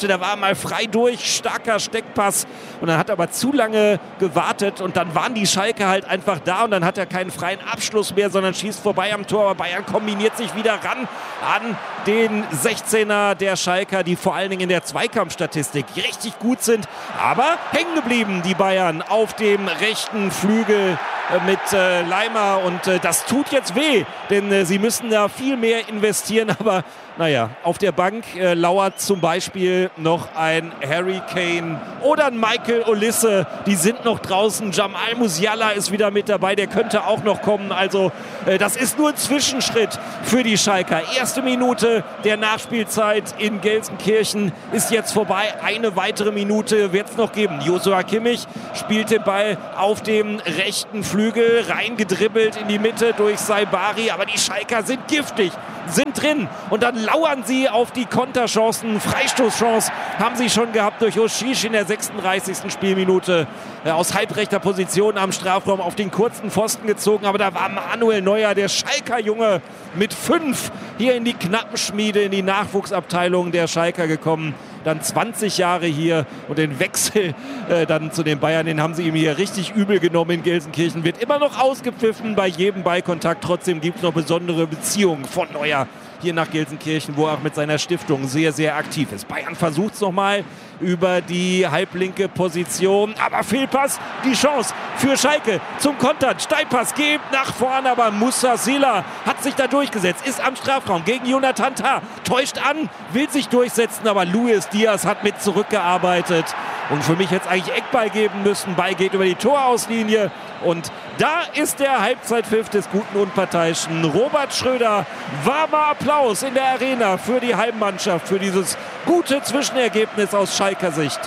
da war er mal frei durch, starker Steckpass und dann hat er aber zu lange gewartet und dann waren die Schalker halt einfach da und dann hat er keinen freien Abschluss mehr, sondern schießt vorbei am Tor. Aber Bayern kombiniert sich wieder ran an den 16er der Schalker, die vor allen Dingen in der Zweikampfstatistik richtig gut sind, aber hängen geblieben, die Bayern auf dem rechten Flügel mit Leimer und das tut jetzt weh, denn sie müssen da viel mehr investieren, aber naja, auf der Bank lauert zum Beispiel noch ein Harry Kane oder ein Michael Olise, die sind noch draußen, Jamal Musiala ist wieder mit dabei, der könnte auch noch kommen, also das ist nur ein Zwischenschritt für die Schalker. Erste Minute der Nachspielzeit in Gelsenkirchen ist jetzt vorbei, eine weitere Minute wird es noch geben. Joshua Kimmich spielt den Ball auf dem rechten Flügel, reingedribbelt in die Mitte durch Saibari, aber die Schalker sind giftig, sind drin und dann lauern sie auf die Konterchancen. Freistoßchance haben sie schon gehabt durch Oshish in der 36. Spielminute. Aus halbrechter Position am Strafraum auf den kurzen Pfosten gezogen. Aber da war Manuel Neuer, der Schalker Junge, mit 5 hier in die Knappenschmiede, in die Nachwuchsabteilung der Schalker gekommen. Dann 20 Jahre hier und den Wechsel dann zu den Bayern, den haben sie ihm hier richtig übel genommen in Gelsenkirchen. Wird immer noch ausgepfiffen bei jedem Ballkontakt. Trotzdem gibt es noch besondere Beziehungen von Neuer hier nach Gelsenkirchen, wo er auch mit seiner Stiftung sehr, sehr aktiv ist. Bayern versucht es nochmal über die halblinke Position, aber Fehlpass, die Chance für Schalke zum Kontern. Steilpass geht nach vorne, aber Moussa Sila hat sich da durchgesetzt, ist am Strafraum gegen Jonathan Tah, täuscht an, will sich durchsetzen, aber Luis Diaz hat mit zurückgearbeitet. Und für mich hätte es eigentlich Eckball geben müssen. Ball geht über die Torauslinie. Und da ist der Halbzeitpfiff des guten Unparteiischen. Robert Schröder, warmer Applaus in der Arena für die Heimmannschaft, für dieses gute Zwischenergebnis aus Schalker Sicht.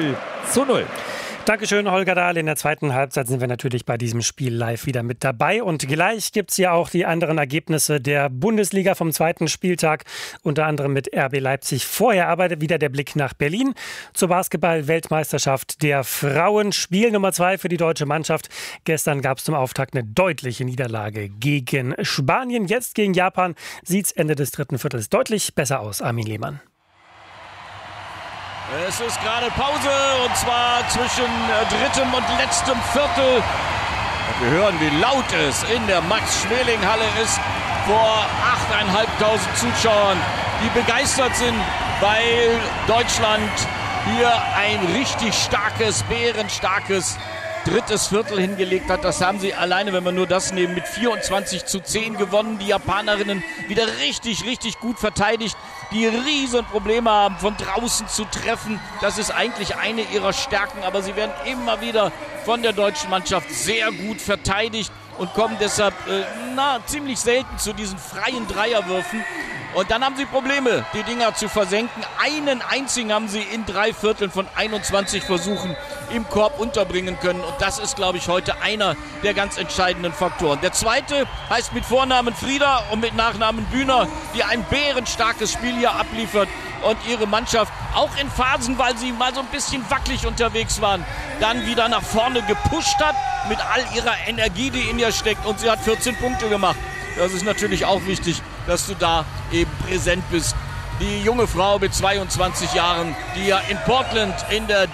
0:0. Dankeschön, Holger Dahl. In der zweiten Halbzeit sind wir natürlich bei diesem Spiel live wieder mit dabei. Und gleich gibt es ja auch die anderen Ergebnisse der Bundesliga vom zweiten Spieltag, unter anderem mit RB Leipzig. Vorher aber wieder der Blick nach Berlin zur Basketball-Weltmeisterschaft der Frauen. Spiel Nummer 2 für die deutsche Mannschaft. Gestern gab es zum Auftakt eine deutliche Niederlage gegen Spanien. Jetzt gegen Japan sieht es Ende des dritten Viertels deutlich besser aus. Armin Lehmann. Es ist gerade Pause und zwar zwischen drittem und letztem Viertel. Wir hören, wie laut es in der Max-Schmeling-Halle ist vor 8.500 Zuschauern, die begeistert sind, weil Deutschland hier ein richtig starkes, bärenstarkes drittes Viertel hingelegt hat. Das haben sie alleine, wenn wir nur das nehmen, mit 24:10 gewonnen. Die Japanerinnen wieder richtig, richtig gut verteidigt, die riesen Probleme haben, von draußen zu treffen. Das ist eigentlich eine ihrer Stärken, aber sie werden immer wieder von der deutschen Mannschaft sehr gut verteidigt und kommen deshalb ziemlich selten zu diesen freien Dreierwürfen. Und dann haben sie Probleme, die Dinger zu versenken. Einen einzigen haben sie in 3 Vierteln von 21 Versuchen im Korb unterbringen können. Und das ist, glaube ich, heute einer der ganz entscheidenden Faktoren. Der zweite heißt mit Vornamen Frieda und mit Nachnamen Bühner, die ein bärenstarkes Spiel hier abliefert und ihre Mannschaft auch in Phasen, weil sie mal so ein bisschen wackelig unterwegs waren, dann wieder nach vorne gepusht hat mit all ihrer Energie, die in ihr steckt. Und sie hat 14 Punkte gemacht. Das ist natürlich auch wichtig, dass du da eben präsent bist. Die junge Frau mit 22 Jahren, die ja in Portland in der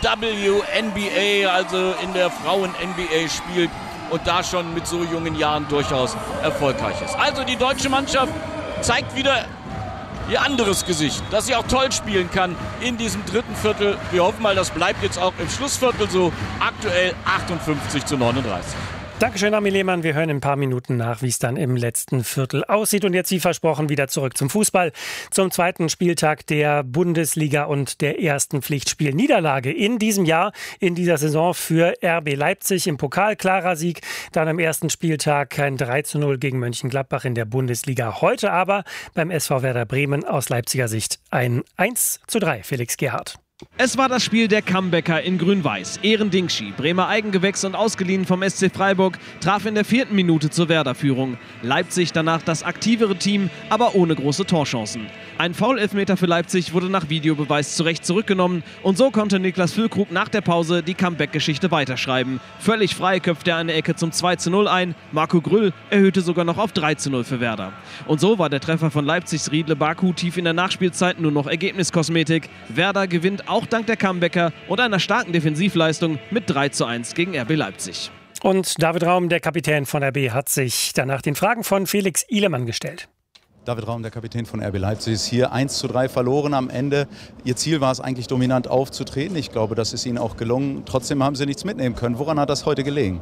WNBA, also in der Frauen-NBA spielt und da schon mit so jungen Jahren durchaus erfolgreich ist. Also die deutsche Mannschaft zeigt wieder ihr anderes Gesicht, dass sie auch toll spielen kann in diesem dritten Viertel. Wir hoffen mal, das bleibt jetzt auch im Schlussviertel so. Aktuell 58:39. Dankeschön, Armin Lehmann. Wir hören in ein paar Minuten nach, wie es dann im letzten Viertel aussieht. Und jetzt, wie versprochen, wieder zurück zum Fußball. Zum zweiten Spieltag der Bundesliga und der ersten Pflichtspielniederlage in diesem Jahr, in dieser Saison für RB Leipzig im Pokal. Klarer Sieg. Dann am ersten Spieltag ein 3:0 gegen Mönchengladbach in der Bundesliga. Heute aber beim SV Werder Bremen aus Leipziger Sicht ein 1:3. Felix Gerhardt. Es war das Spiel der Comebacker in Grün-Weiß. Ehren Dingschi, Bremer Eigengewächs und ausgeliehen vom SC Freiburg, traf in der 4. Minute zur Werder-Führung. Leipzig danach das aktivere Team, aber ohne große Torchancen. Ein Foul-Elfmeter für Leipzig wurde nach Videobeweis zu Recht zurückgenommen und so konnte Niklas Füllkrug nach der Pause die Comeback-Geschichte weiterschreiben. Völlig frei köpfte er eine Ecke zum 2:0 ein. Marco Grüll erhöhte sogar noch auf 3:0 für Werder. Und so war der Treffer von Leipzigs Riedle Baku tief in der Nachspielzeit nur noch Ergebniskosmetik. Werder gewinnt auch dank der Comebacker und einer starken Defensivleistung mit 3:1 gegen RB Leipzig. Und David Raum, der Kapitän von RB, hat sich danach den Fragen von Felix Ihlemann gestellt. David Raum, der Kapitän von RB Leipzig, ist hier 1:3 verloren am Ende. Ihr Ziel war es eigentlich, dominant aufzutreten. Ich glaube, das ist Ihnen auch gelungen. Trotzdem haben Sie nichts mitnehmen können. Woran hat das heute gelegen?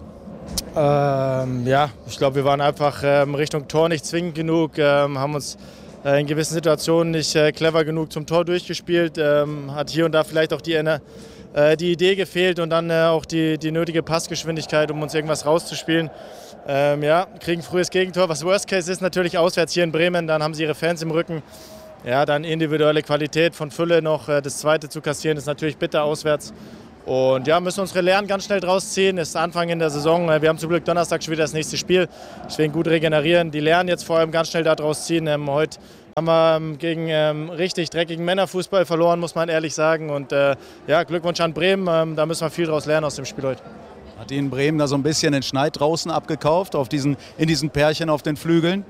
Ich glaube, wir waren einfach Richtung Tor nicht zwingend genug, haben uns in gewissen Situationen nicht clever genug zum Tor durchgespielt. Hat hier und da vielleicht auch die Idee gefehlt und dann auch die nötige Passgeschwindigkeit, um uns irgendwas rauszuspielen. Kriegen frühes Gegentor. Was Worst Case ist, natürlich auswärts hier in Bremen, dann haben sie ihre Fans im Rücken. Ja, dann individuelle Qualität von Fülle noch das zweite zu kassieren, ist natürlich bitter auswärts. Und ja, müssen unsere Lehren ganz schnell draus ziehen. Es ist Anfang in der Saison. Wir haben zum Glück Donnerstag schon wieder das nächste Spiel. Deswegen gut regenerieren. Die Lehren jetzt vor allem ganz schnell daraus ziehen. Heute haben wir gegen richtig dreckigen Männerfußball verloren, muss man ehrlich sagen. Und Glückwunsch an Bremen. Da müssen wir viel draus lernen aus dem Spiel heute. Hat Ihnen Bremen da so ein bisschen den Schneid draußen abgekauft, in diesen Pärchen auf den Flügeln?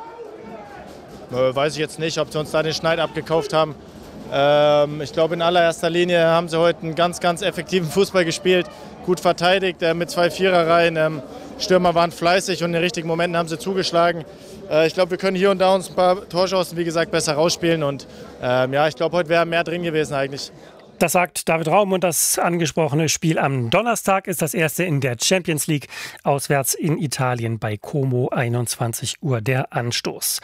Weiß ich jetzt nicht, ob sie uns da den Schneid abgekauft haben. Ich glaube, in allererster Linie haben sie heute einen ganz, ganz effektiven Fußball gespielt. Gut verteidigt, mit 2 Viererreihen. Stürmer waren fleißig und in den richtigen Momenten haben sie zugeschlagen. Ich glaube, wir können hier und da uns ein paar Torchancen, wie gesagt, besser rausspielen. Und ich glaube, heute wäre mehr drin gewesen eigentlich. Das sagt David Raum und das angesprochene Spiel am Donnerstag ist das erste in der Champions League. Auswärts in Italien bei Como, 21 Uhr der Anstoß.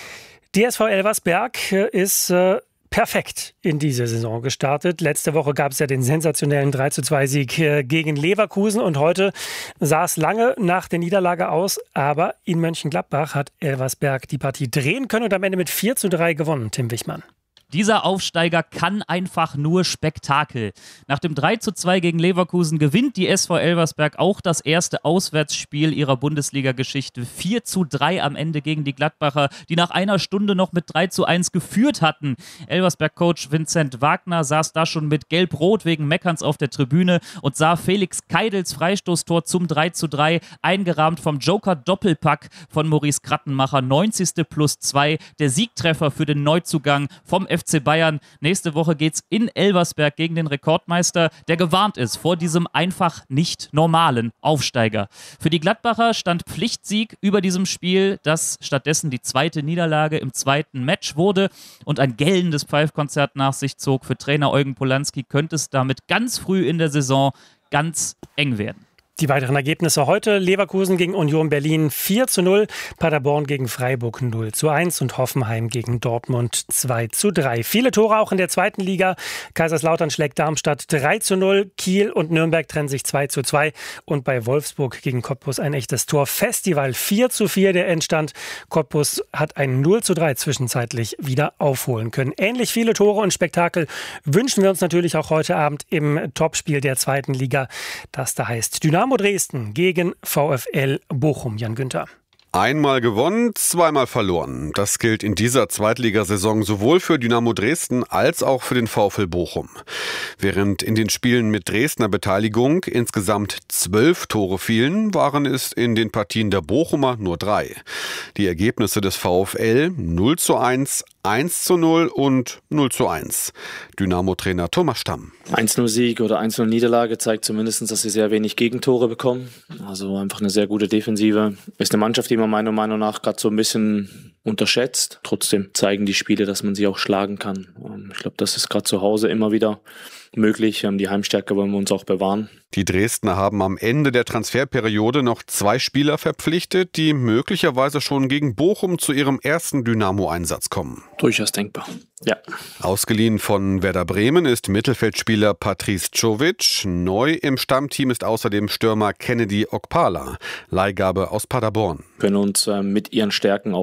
Die SV Elversberg ist perfekt in diese Saison gestartet. Letzte Woche gab es ja den sensationellen 3:2-Sieg gegen Leverkusen und heute sah es lange nach der Niederlage aus, aber in Mönchengladbach hat Elversberg die Partie drehen können und am Ende mit 4:3 gewonnen, Tim Wichmann. Dieser Aufsteiger kann einfach nur Spektakel. Nach dem 3:2 gegen Leverkusen gewinnt die SV Elversberg auch das erste Auswärtsspiel ihrer Bundesliga-Geschichte. 4:3 am Ende gegen die Gladbacher, die nach einer Stunde noch mit 3:1 geführt hatten. Elversberg-Coach Vincent Wagner saß da schon mit Gelb-Rot wegen Meckerns auf der Tribüne und sah Felix Keidels Freistoßtor zum 3:3, eingerahmt vom Joker-Doppelpack von Maurice Krattenmacher. 90+2, der Siegtreffer für den Neuzugang vom FC Bayern. Nächste Woche geht's in Elversberg gegen den Rekordmeister, der gewarnt ist vor diesem einfach nicht normalen Aufsteiger. Für die Gladbacher stand Pflichtsieg über diesem Spiel, das stattdessen die zweite Niederlage im zweiten Match wurde und ein gellendes Pfeifkonzert nach sich zog. Für Trainer Eugen Polanski könnte es damit ganz früh in der Saison ganz eng werden. Die weiteren Ergebnisse heute: Leverkusen gegen Union Berlin 4:0, Paderborn gegen Freiburg 0:1 und Hoffenheim gegen Dortmund 2:3. Viele Tore auch in der zweiten Liga. Kaiserslautern schlägt Darmstadt 3:0, Kiel und Nürnberg trennen sich 2:2 und bei Wolfsburg gegen Cottbus ein echtes Torfestival. 4:4 der Endstand. Cottbus hat ein 0:3 zwischenzeitlich wieder aufholen können. Ähnlich viele Tore und Spektakel wünschen wir uns natürlich auch heute Abend im Topspiel der zweiten Liga, das da heißt Dynamo Dresden gegen VfL Bochum. Jan Günther. Einmal gewonnen, zweimal verloren. Das gilt in dieser Zweitligasaison sowohl für Dynamo Dresden als auch für den VfL Bochum. Während in den Spielen mit Dresdner Beteiligung insgesamt 12 Tore fielen, waren es in den Partien der Bochumer nur 3. Die Ergebnisse des VfL 0:1, 1:0 und 0:1. Dynamo-Trainer Thomas Stamm. 1:0-Sieg oder 1:0-Niederlage zeigt zumindest, dass sie sehr wenig Gegentore bekommen. Also einfach eine sehr gute Defensive. Ist eine Mannschaft, die man meiner Meinung nach gerade so ein bisschen unterschätzt. Trotzdem zeigen die Spiele, dass man sie auch schlagen kann. Ich glaube, das ist gerade zu Hause immer wieder möglich. Die Heimstärke wollen wir uns auch bewahren. Die Dresdner haben am Ende der Transferperiode noch 2 Spieler verpflichtet, die möglicherweise schon gegen Bochum zu ihrem ersten Dynamo-Einsatz kommen. Durchaus denkbar, ja. Ausgeliehen von Werder Bremen ist Mittelfeldspieler Patrice Czovic. Neu im Stammteam ist außerdem Stürmer Kennedy Okpala, Leihgabe aus Paderborn. Wir können uns mit ihren Stärken auf dem Platz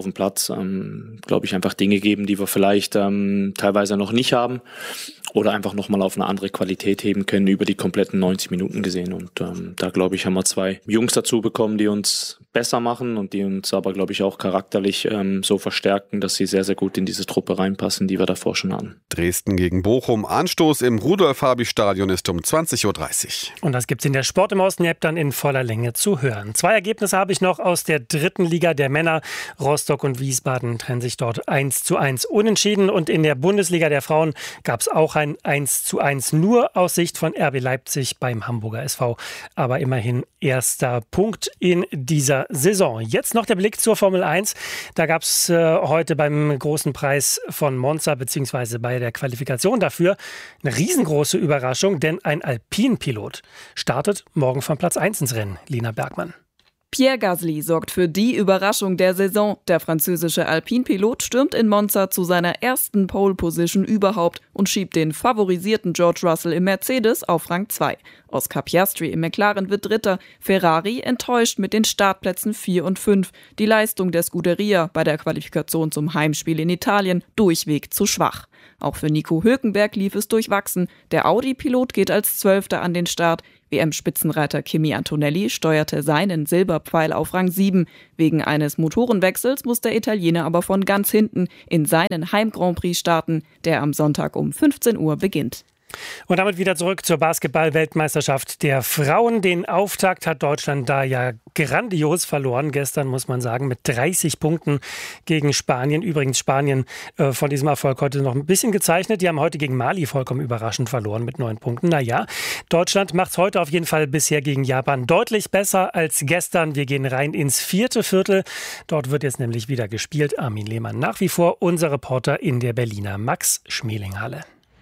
es, glaube ich, einfach Dinge geben, die wir vielleicht teilweise noch nicht haben oder einfach nochmal auf eine andere Qualität heben können über die kompletten 90 Minuten gesehen. Und da, glaube ich, haben wir 2 Jungs dazu bekommen, die uns besser machen und die uns aber, glaube ich, auch charakterlich so verstärken, dass sie sehr, sehr gut in diese Truppe reinpassen, die wir davor schon hatten. Dresden gegen Bochum. Anstoß im Rudolf-Habich-Stadion ist um 20.30 Uhr. Und das gibt's in der Sport im Osten-App dann in voller Länge zu hören. 2 Ergebnisse habe ich noch aus der 3. Liga der Männer. Rostock und Wiesbaden trennen sich dort 1:1 unentschieden. Und in der Bundesliga der Frauen gab es auch ein 1:1 nur aus Sicht von RB Leipzig beim Hamburger SV. Aber immerhin erster Punkt in dieser Saison. Jetzt noch der Blick zur Formel 1. Da gab es heute beim großen Preis von Monza beziehungsweise bei der Qualifikation dafür eine riesengroße Überraschung, denn ein Alpin-Pilot startet morgen von Platz 1 ins Rennen. Lina Bergmann. Pierre Gasly sorgt für die Überraschung der Saison. Der französische Alpin-Pilot stürmt in Monza zu seiner ersten Pole-Position überhaupt und schiebt den favorisierten George Russell im Mercedes auf Rang 2. Oscar Piastri im McLaren wird Dritter. Ferrari enttäuscht mit den Startplätzen 4 und 5. Die Leistung der Scuderia bei der Qualifikation zum Heimspiel in Italien durchweg zu schwach. Auch für Nico Hülkenberg lief es durchwachsen. Der Audi-Pilot geht als 12. an den Start. WM-Spitzenreiter Kimi Antonelli steuerte seinen Silberpfeil auf Rang 7. Wegen eines Motorenwechsels muss der Italiener aber von ganz hinten in seinen Heim-Grand Prix starten, der am Sonntag um 15 Uhr beginnt. Und damit wieder zurück zur Basketball-Weltmeisterschaft der Frauen. Den Auftakt hat Deutschland da ja grandios verloren. Gestern, muss man sagen, mit 30 Punkten gegen Spanien. Übrigens Spanien von diesem Erfolg heute noch ein bisschen gezeichnet. Die haben heute gegen Mali vollkommen überraschend verloren mit 9 Punkten. Naja, Deutschland macht es heute auf jeden Fall bisher gegen Japan deutlich besser als gestern. Wir gehen rein ins 4. Viertel. Dort wird jetzt nämlich wieder gespielt. Armin Lehmann nach wie vor unser Reporter in der Berliner Max-Schmeling-Halle.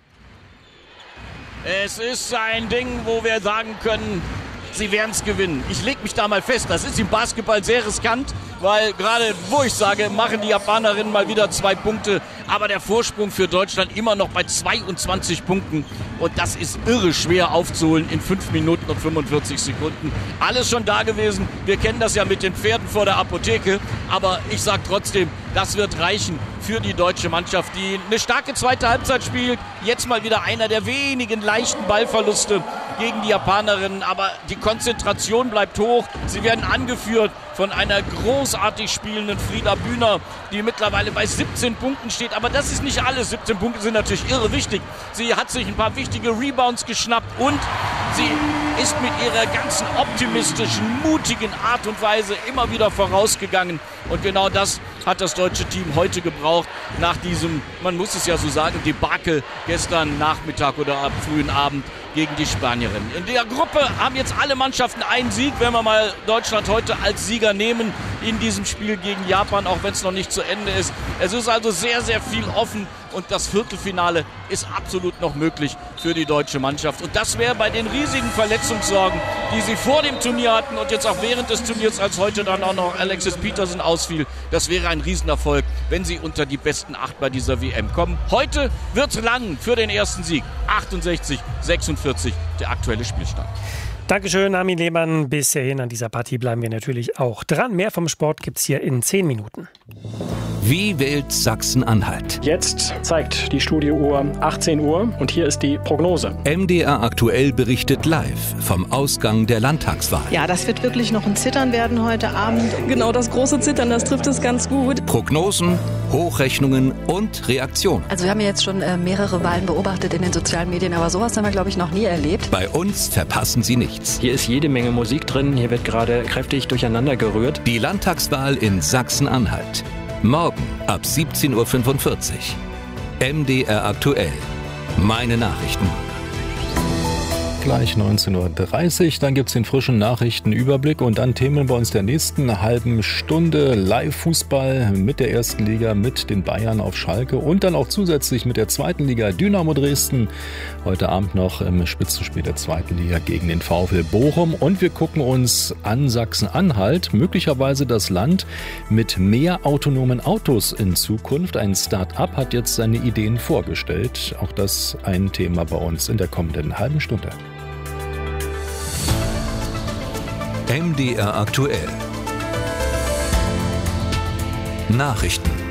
Es ist ein Ding, wo wir sagen können, sie werden es gewinnen. Ich lege mich da mal fest, das ist im Basketball sehr riskant, weil gerade, wo ich sage, machen die Japanerinnen mal wieder 2 Punkte. Aber der Vorsprung für Deutschland immer noch bei 22 Punkten. Und das ist irre schwer aufzuholen in 5 Minuten und 45 Sekunden. Alles schon da gewesen. Wir kennen das ja mit den Pferden vor der Apotheke. Aber ich sage trotzdem, das wird reichen für die deutsche Mannschaft, die eine starke zweite Halbzeit spielt. Jetzt mal wieder einer der wenigen leichten Ballverluste gegen die Japanerinnen. Aber die Konzentration bleibt hoch. Sie werden angeführt von einer großartig spielenden Frieda Bühner, die mittlerweile bei 17 Punkten steht. Aber das ist nicht alles. 17 Punkte sind natürlich irre wichtig. Sie hat sich ein paar wichtige Rebounds geschnappt und sie ist mit ihrer ganzen optimistischen, mutigen Art und Weise immer wieder vorausgegangen. Und genau das hat das deutsche Team heute gebraucht, nach diesem, man muss es ja so sagen, Debakel gestern Nachmittag oder am frühen Abend gegen die Spanierinnen. In der Gruppe haben jetzt alle Mannschaften einen Sieg, wenn wir mal Deutschland heute als Sieger nehmen in diesem Spiel gegen Japan, auch wenn es noch nicht zu Ende ist. Es ist also sehr, sehr viel offen und das Viertelfinale ist absolut noch möglich für die deutsche Mannschaft. Und das wäre bei den riesigen Verletzungssorgen, die sie vor dem Turnier hatten und jetzt auch während des Turniers, als heute dann auch noch Alexis Peterson ausfiel, das wäre ein Riesenerfolg, wenn sie unter die besten 8 bei dieser WM kommen. Heute wird es lang für den ersten Sieg. 68-46 der aktuelle Spielstand. Dankeschön, Armin Lehmann. Bis hierhin an dieser Partie bleiben wir natürlich auch dran. Mehr vom Sport gibt's hier in 10 Minuten. Wie wählt Sachsen-Anhalt? Jetzt zeigt die Studiouhr 18 Uhr und hier ist die Prognose. MDR aktuell berichtet live vom Ausgang der Landtagswahl. Ja, das wird wirklich noch ein Zittern werden heute Abend. Genau, das große Zittern, das trifft es ganz gut. Prognosen, Hochrechnungen und Reaktionen. Also wir haben ja jetzt schon mehrere Wahlen beobachtet in den sozialen Medien, aber sowas haben wir, glaube ich, noch nie erlebt. Bei uns verpassen Sie nichts. Hier ist jede Menge Musik drin, hier wird gerade kräftig durcheinander gerührt. Die Landtagswahl in Sachsen-Anhalt. Morgen ab 17.45 Uhr. MDR aktuell. Meine Nachrichten. Gleich 19.30 Uhr, dann gibt es den frischen Nachrichtenüberblick und dann Themen bei uns der nächsten halben Stunde. Live-Fußball mit der ersten Liga, mit den Bayern auf Schalke und dann auch zusätzlich mit der zweiten Liga Dynamo Dresden. Heute Abend noch im Spitzenspiel der zweiten Liga gegen den VfL Bochum. Und wir gucken uns an Sachsen-Anhalt, möglicherweise das Land mit mehr autonomen Autos in Zukunft. Ein Start-up hat jetzt seine Ideen vorgestellt. Auch das ein Thema bei uns in der kommenden halben Stunde. MDR aktuell. Nachrichten.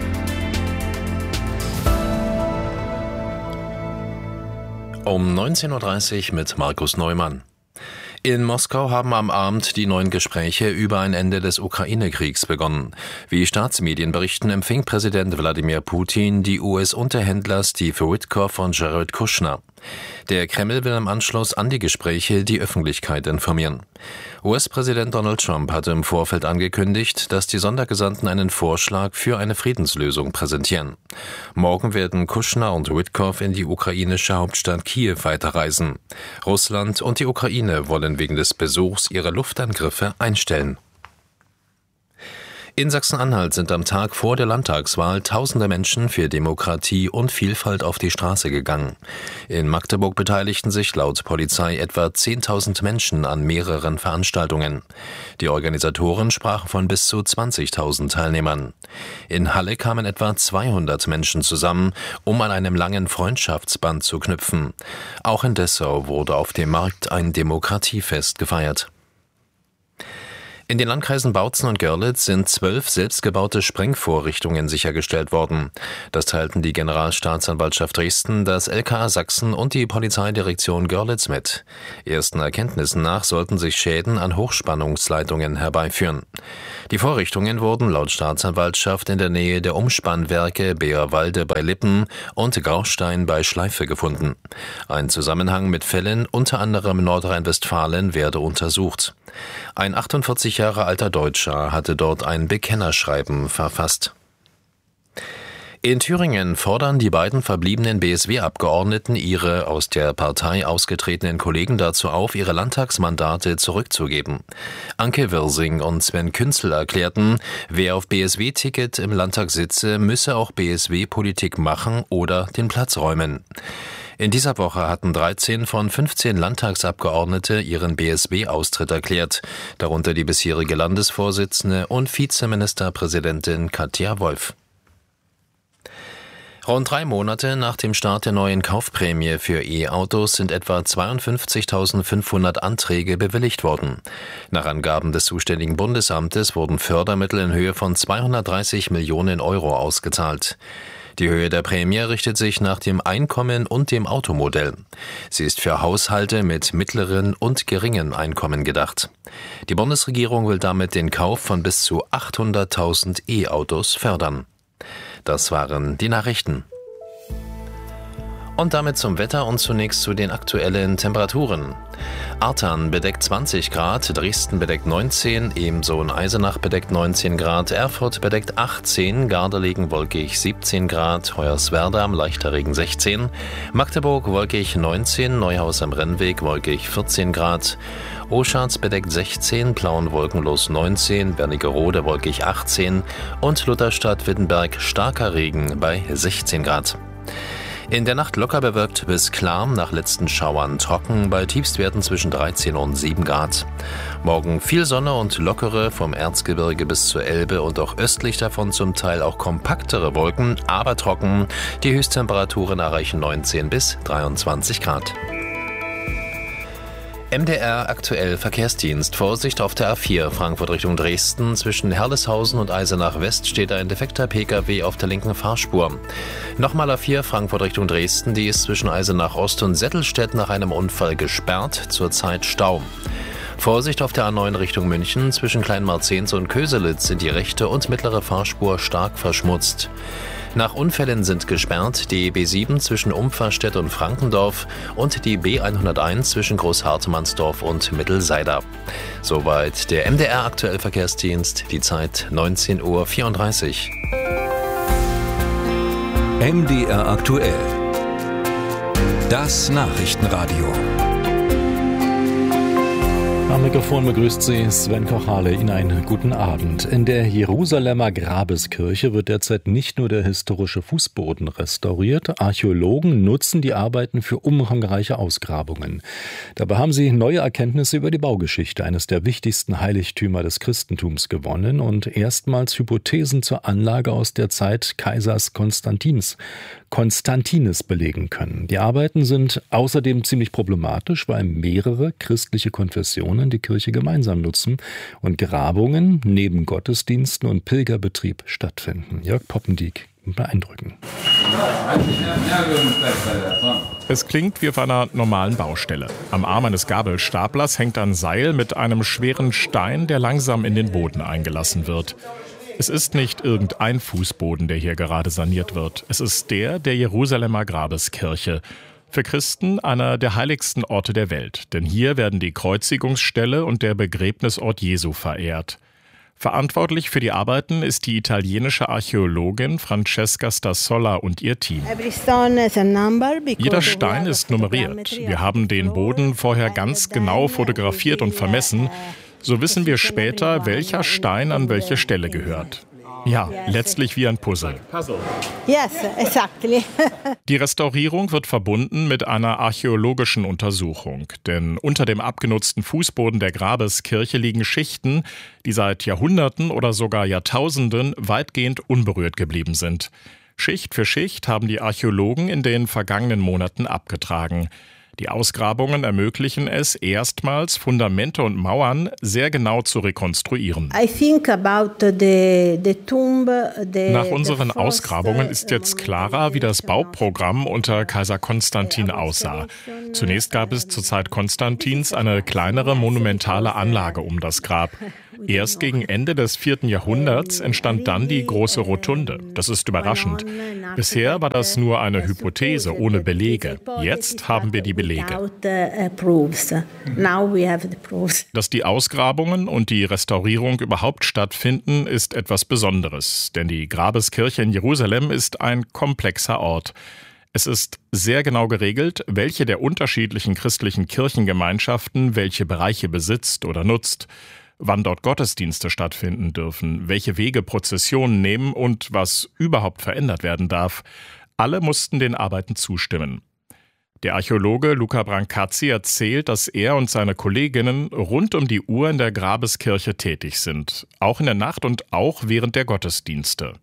Um 19.30 Uhr mit Markus Neumann. In Moskau haben am Abend die neuen Gespräche über ein Ende des Ukraine-Kriegs begonnen. Wie Staatsmedien berichten, empfing Präsident Wladimir Putin die US-Unterhändler Steve Witkoff und Jared Kushner. Der Kreml will im Anschluss an die Gespräche die Öffentlichkeit informieren. US-Präsident Donald Trump hatte im Vorfeld angekündigt, dass die Sondergesandten einen Vorschlag für eine Friedenslösung präsentieren. Morgen werden Kushner und Witkoff in die ukrainische Hauptstadt Kiew weiterreisen. Russland und die Ukraine wollen wegen des Besuchs ihre Luftangriffe einstellen. In Sachsen-Anhalt sind am Tag vor der Landtagswahl tausende Menschen für Demokratie und Vielfalt auf die Straße gegangen. In Magdeburg beteiligten sich laut Polizei etwa 10.000 Menschen an mehreren Veranstaltungen. Die Organisatoren sprachen von bis zu 20.000 Teilnehmern. In Halle kamen etwa 200 Menschen zusammen, um an einem langen Freundschaftsband zu knüpfen. Auch in Dessau wurde auf dem Markt ein Demokratiefest gefeiert. In den Landkreisen Bautzen und Görlitz sind 12 selbstgebaute Sprengvorrichtungen sichergestellt worden. Das teilten die Generalstaatsanwaltschaft Dresden, das LKA Sachsen und die Polizeidirektion Görlitz mit. Ersten Erkenntnissen nach sollten sich Schäden an Hochspannungsleitungen herbeiführen. Die Vorrichtungen wurden laut Staatsanwaltschaft in der Nähe der Umspannwerke Beerwalde bei Lippen und Graustein bei Schleife gefunden. Ein Zusammenhang mit Fällen unter anderem Nordrhein-Westfalen werde untersucht. Ein 48 Jahre alter Deutscher hatte dort ein Bekennerschreiben verfasst. In Thüringen fordern die beiden verbliebenen BSW-Abgeordneten ihre aus der Partei ausgetretenen Kollegen dazu auf, ihre Landtagsmandate zurückzugeben. Anke Wirsing und Sven Künzel erklärten, wer auf BSW-Ticket im Landtag sitze, müsse auch BSW-Politik machen oder den Platz räumen. In dieser Woche hatten 13 von 15 Landtagsabgeordnete ihren BSW-Austritt erklärt, darunter die bisherige Landesvorsitzende und Vizeministerpräsidentin Katja Wolf. Rund 3 Monate nach dem Start der neuen Kaufprämie für E-Autos sind etwa 52.500 Anträge bewilligt worden. Nach Angaben des zuständigen Bundesamtes wurden Fördermittel in Höhe von 230 Millionen Euro ausgezahlt. Die Höhe der Prämie richtet sich nach dem Einkommen und dem Automodell. Sie ist für Haushalte mit mittleren und geringen Einkommen gedacht. Die Bundesregierung will damit den Kauf von bis zu 800.000 E-Autos fördern. Das waren die Nachrichten. Und damit zum Wetter und zunächst zu den aktuellen Temperaturen. Artern bedeckt 20 Grad, Dresden bedeckt 19, ebenso in Eisenach bedeckt 19 Grad, Erfurt bedeckt 18, Gardelegen wolkig 17 Grad, Hoyerswerda am leichter Regen 16, Magdeburg wolkig 19, Neuhaus am Rennweg wolkig 14 Grad, Oschatz bedeckt 16, Plauen wolkenlos 19, Wernigerode wolkig 18 und Lutherstadt-Wittenberg starker Regen bei 16 Grad. In der Nacht locker bewölkt bis klar, nach letzten Schauern trocken, bei Tiefstwerten zwischen 13 und 7 Grad. Morgen viel Sonne und lockere, vom Erzgebirge bis zur Elbe und auch östlich davon zum Teil auch kompaktere Wolken, aber trocken. Die Höchsttemperaturen erreichen 19 bis 23 Grad. MDR aktuell Verkehrsdienst. Vorsicht auf der A4 Frankfurt Richtung Dresden. Zwischen Herleshausen und Eisenach West steht ein defekter Pkw auf der linken Fahrspur. Nochmal A4 Frankfurt Richtung Dresden. Die ist zwischen Eisenach Ost und Settelstedt nach einem Unfall gesperrt. Zurzeit Stau. Vorsicht auf der A9 Richtung München. Zwischen Kleinmarzens und Köselitz sind die rechte und mittlere Fahrspur stark verschmutzt. Nach Unfällen sind gesperrt die B7 zwischen Umpferstedt und Frankendorf und die B101 zwischen Großhartmannsdorf und Mittelseida. Soweit der MDR aktuell Verkehrsdienst, die Zeit 19:34 Uhr. MDR aktuell. Das Nachrichtenradio. Am Mikrofon begrüßt Sie Sven Kochale. Ihnen einen guten Abend. In der Jerusalemer Grabeskirche wird derzeit nicht nur der historische Fußboden restauriert. Archäologen nutzen die Arbeiten für umfangreiche Ausgrabungen. Dabei haben sie neue Erkenntnisse über die Baugeschichte eines der wichtigsten Heiligtümer des Christentums gewonnen und erstmals Hypothesen zur Anlage aus der Zeit Kaisers Konstantins belegen können. Die Arbeiten sind außerdem ziemlich problematisch, weil mehrere christliche Konfessionen die Kirche gemeinsam nutzen und Grabungen neben Gottesdiensten und Pilgerbetrieb stattfinden. Jörg Poppendiek beeindrucken. Es klingt wie auf einer normalen Baustelle. Am Arm eines Gabelstaplers hängt ein Seil mit einem schweren Stein, der langsam in den Boden eingelassen wird. Es ist nicht irgendein Fußboden, der hier gerade saniert wird. Es ist der Jerusalemer Grabeskirche. Für Christen einer der heiligsten Orte der Welt. Denn hier werden die Kreuzigungsstelle und der Begräbnisort Jesu verehrt. Verantwortlich für die Arbeiten ist die italienische Archäologin Francesca Stassola und ihr Team. Jeder Stein ist nummeriert. Wir haben den Boden vorher ganz genau fotografiert und vermessen. So wissen wir später, welcher Stein an welche Stelle gehört. Ja, letztlich wie ein Puzzle. Yes, exactly. Die Restaurierung wird verbunden mit einer archäologischen Untersuchung. Denn unter dem abgenutzten Fußboden der Grabeskirche liegen Schichten, die seit Jahrhunderten oder sogar Jahrtausenden weitgehend unberührt geblieben sind. Schicht für Schicht haben die Archäologen in den vergangenen Monaten abgetragen. Die Ausgrabungen ermöglichen es, erstmals Fundamente und Mauern sehr genau zu rekonstruieren. Nach unseren Ausgrabungen ist jetzt klarer, wie das Bauprogramm unter Kaiser Konstantin aussah. Zunächst gab es zur Zeit Konstantins eine kleinere monumentale Anlage um das Grab. Erst gegen Ende des 4. Jahrhunderts entstand dann die große Rotunde. Das ist überraschend. Bisher war das nur eine Hypothese ohne Belege. Jetzt haben wir die Belege. Dass die Ausgrabungen und die Restaurierung überhaupt stattfinden, ist etwas Besonderes. Denn die Grabeskirche in Jerusalem ist ein komplexer Ort. Es ist sehr genau geregelt, welche der unterschiedlichen christlichen Kirchengemeinschaften welche Bereiche besitzt oder nutzt, wann dort Gottesdienste stattfinden dürfen, welche Wege Prozessionen nehmen und was überhaupt verändert werden darf. Alle mussten den Arbeiten zustimmen. Der Archäologe Luca Brancazzi erzählt, dass er und seine Kolleginnen rund um die Uhr in der Grabeskirche tätig sind. Auch in der Nacht und auch während der Gottesdienste.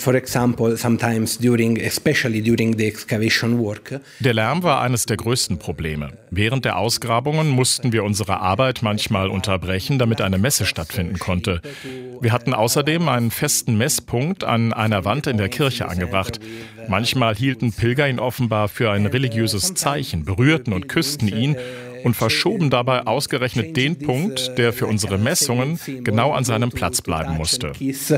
Der Lärm war eines der größten Probleme. Während der Ausgrabungen mussten wir unsere Arbeit manchmal unterbrechen, damit eine Messe stattfinden konnte. Wir hatten außerdem einen festen Messpunkt an einer Wand in der Kirche angebracht. Manchmal hielten Pilger ihn offenbar für ein religiöses Zeichen, berührten und küssten ihn und verschoben dabei ausgerechnet den Punkt, der für unsere Messungen genau an seinem Platz bleiben musste.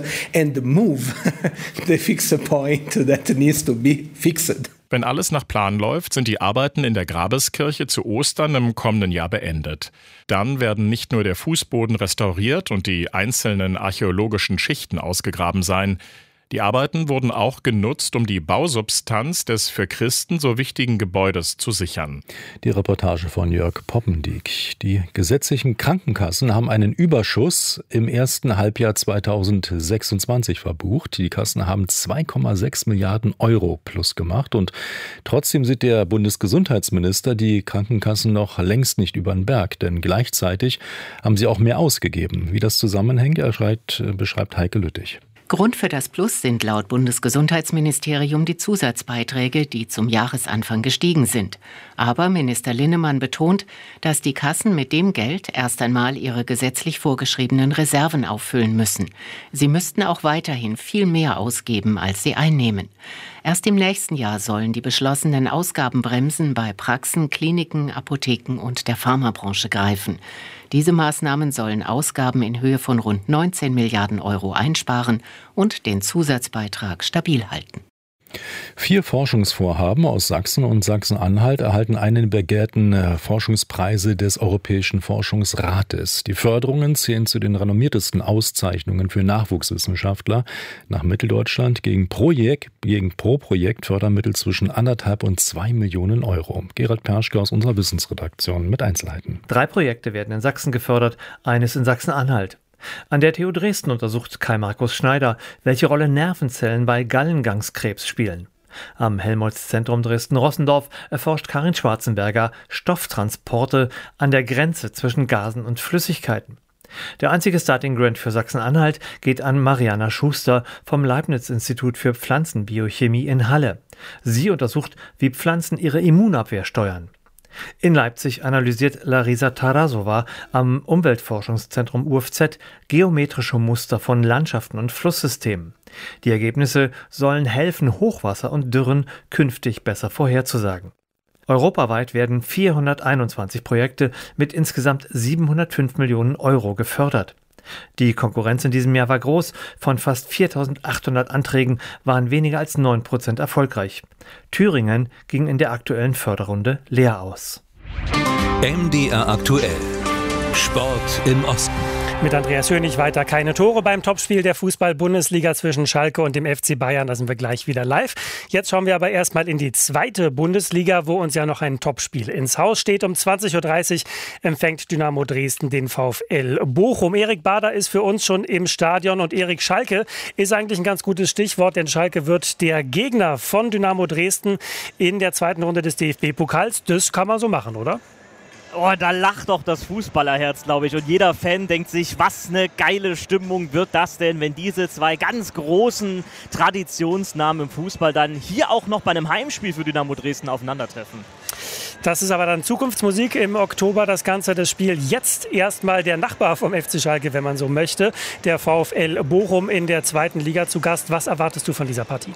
Wenn alles nach Plan läuft, sind die Arbeiten in der Grabeskirche zu Ostern im kommenden Jahr beendet. Dann werden nicht nur der Fußboden restauriert und die einzelnen archäologischen Schichten ausgegraben sein. Die Arbeiten wurden auch genutzt, um die Bausubstanz des für Christen so wichtigen Gebäudes zu sichern. Die Reportage von Jörg Poppendiek. Die gesetzlichen Krankenkassen haben einen Überschuss im ersten Halbjahr 2026 verbucht. Die Kassen haben 2,6 Milliarden Euro plus gemacht. Und trotzdem sieht der Bundesgesundheitsminister die Krankenkassen noch längst nicht über den Berg. Denn gleichzeitig haben sie auch mehr ausgegeben. Wie das zusammenhängt, beschreibt Heike Lüttich. Grund für das Plus sind laut Bundesgesundheitsministerium die Zusatzbeiträge, die zum Jahresanfang gestiegen sind. Aber Minister Linnemann betont, dass die Kassen mit dem Geld erst einmal ihre gesetzlich vorgeschriebenen Reserven auffüllen müssen. Sie müssten auch weiterhin viel mehr ausgeben, als sie einnehmen. Erst im nächsten Jahr sollen die beschlossenen Ausgabenbremsen bei Praxen, Kliniken, Apotheken und der Pharmabranche greifen. Diese Maßnahmen sollen Ausgaben in Höhe von rund 19 Milliarden Euro einsparen und den Zusatzbeitrag stabil halten. 4 Forschungsvorhaben aus Sachsen und Sachsen-Anhalt erhalten einen begehrten Forschungspreise des Europäischen Forschungsrates. Die Förderungen zählen zu den renommiertesten Auszeichnungen für Nachwuchswissenschaftler. Nach Mitteldeutschland gegen pro Projekt Fördermittel zwischen 1,5 und 2 Millionen Euro. Gerald Perschke aus unserer Wissensredaktion mit Einzelheiten. 3 Projekte werden in Sachsen gefördert, eines in Sachsen-Anhalt. An der TU Dresden untersucht Kai Markus Schneider, welche Rolle Nervenzellen bei Gallengangskrebs spielen. Am Helmholtz-Zentrum Dresden-Rossendorf erforscht Karin Schwarzenberger Stofftransporte an der Grenze zwischen Gasen und Flüssigkeiten. Der einzige Starting Grant für Sachsen-Anhalt geht an Mariana Schuster vom Leibniz-Institut für Pflanzenbiochemie in Halle. Sie untersucht, wie Pflanzen ihre Immunabwehr steuern. In Leipzig analysiert Larisa Tarasova am Umweltforschungszentrum UFZ geometrische Muster von Landschaften und Flusssystemen. Die Ergebnisse sollen helfen, Hochwasser und Dürren künftig besser vorherzusagen. Europaweit werden 421 Projekte mit insgesamt 705 Millionen Euro gefördert. Die Konkurrenz in diesem Jahr war groß. Von fast 4.800 Anträgen waren weniger als 9% erfolgreich. Thüringen ging in der aktuellen Förderrunde leer aus. MDR aktuell. Sport im Osten. Mit Andreas Hönig weiter keine Tore beim Topspiel der Fußball-Bundesliga zwischen Schalke und dem FC Bayern. Da sind wir gleich wieder live. Jetzt schauen wir aber erstmal in die zweite Bundesliga, wo uns ja noch ein Topspiel ins Haus steht. Um 20.30 Uhr empfängt Dynamo Dresden den VfL Bochum. Erik Bader ist für uns schon im Stadion und Erik, Schalke ist eigentlich ein ganz gutes Stichwort, denn Schalke wird der Gegner von Dynamo Dresden in der zweiten Runde des DFB-Pokals. Das kann man so machen, oder? Oh, da lacht doch das Fußballerherz, glaube ich. Und jeder Fan denkt sich, was eine geile Stimmung wird das denn, wenn diese zwei ganz großen Traditionsnamen im Fußball dann hier auch noch bei einem Heimspiel für Dynamo Dresden aufeinandertreffen. Das ist aber dann Zukunftsmusik im Oktober, das Ganze, das Spiel. Jetzt erstmal der Nachbar vom FC Schalke, wenn man so möchte. Der VfL Bochum in der zweiten Liga zu Gast. Was erwartest du von dieser Partie?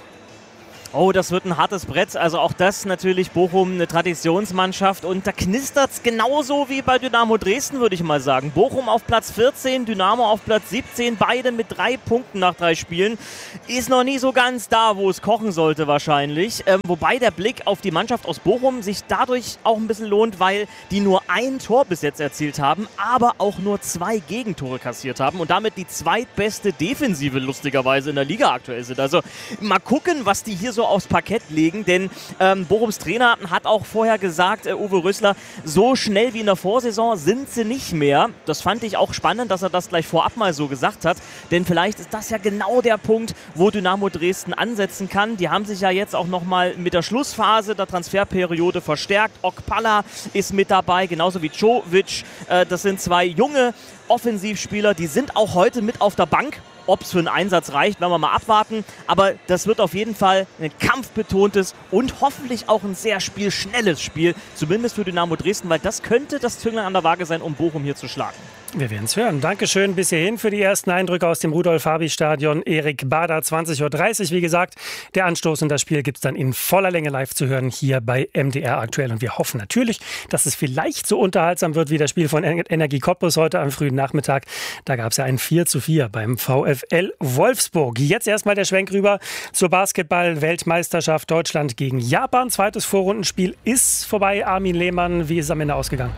Oh, das wird ein hartes Brett. Also auch das natürlich Bochum, eine Traditionsmannschaft. Und da knistert es genauso wie bei Dynamo Dresden, würde ich mal sagen. Bochum auf Platz 14, Dynamo auf Platz 17. Beide mit 3 Punkten nach 3 Spielen. Ist noch nie so ganz da, wo es kochen sollte wahrscheinlich. Wobei der Blick auf die Mannschaft aus Bochum sich dadurch auch ein bisschen lohnt, weil die nur 1 Tor bis jetzt erzielt haben, aber auch nur 2 Gegentore kassiert haben und damit die zweitbeste Defensive lustigerweise in der Liga aktuell sind. Also mal gucken, was die hier so aufs Parkett legen, denn Bochums Trainer hat auch vorher gesagt, Uwe Rösler, so schnell wie in der Vorsaison sind sie nicht mehr. Das fand ich auch spannend, dass er das gleich vorab mal so gesagt hat, denn vielleicht ist das ja genau der Punkt, wo Dynamo Dresden ansetzen kann. Die haben sich ja jetzt auch nochmal mit der Schlussphase der Transferperiode verstärkt. Okpala ist mit dabei, genauso wie Jovic. Das sind 2 junge Offensivspieler, die sind auch heute mit auf der Bank. Ob es für einen Einsatz reicht, werden wir mal abwarten. Aber das wird auf jeden Fall ein kampfbetontes und hoffentlich auch ein sehr spielschnelles Spiel. Zumindest für Dynamo Dresden, weil das könnte das Zünglein an der Waage sein, um Bochum hier zu schlagen. Wir werden es hören. Dankeschön bis hierhin für die ersten Eindrücke aus dem Rudolf-Habich-Stadion. Erik Bader, 20.30 Uhr. Wie gesagt, der Anstoß und das Spiel gibt es dann in voller Länge live zu hören hier bei MDR aktuell. Und wir hoffen natürlich, dass es vielleicht so unterhaltsam wird wie das Spiel von Energie Cottbus heute am frühen Nachmittag. Da gab es ja ein 4:4 beim VfL Wolfsburg. Jetzt erstmal der Schwenk rüber zur Basketball-Weltmeisterschaft Deutschland gegen Japan. Zweites Vorrundenspiel ist vorbei. Armin Lehmann, wie ist es am Ende ausgegangen?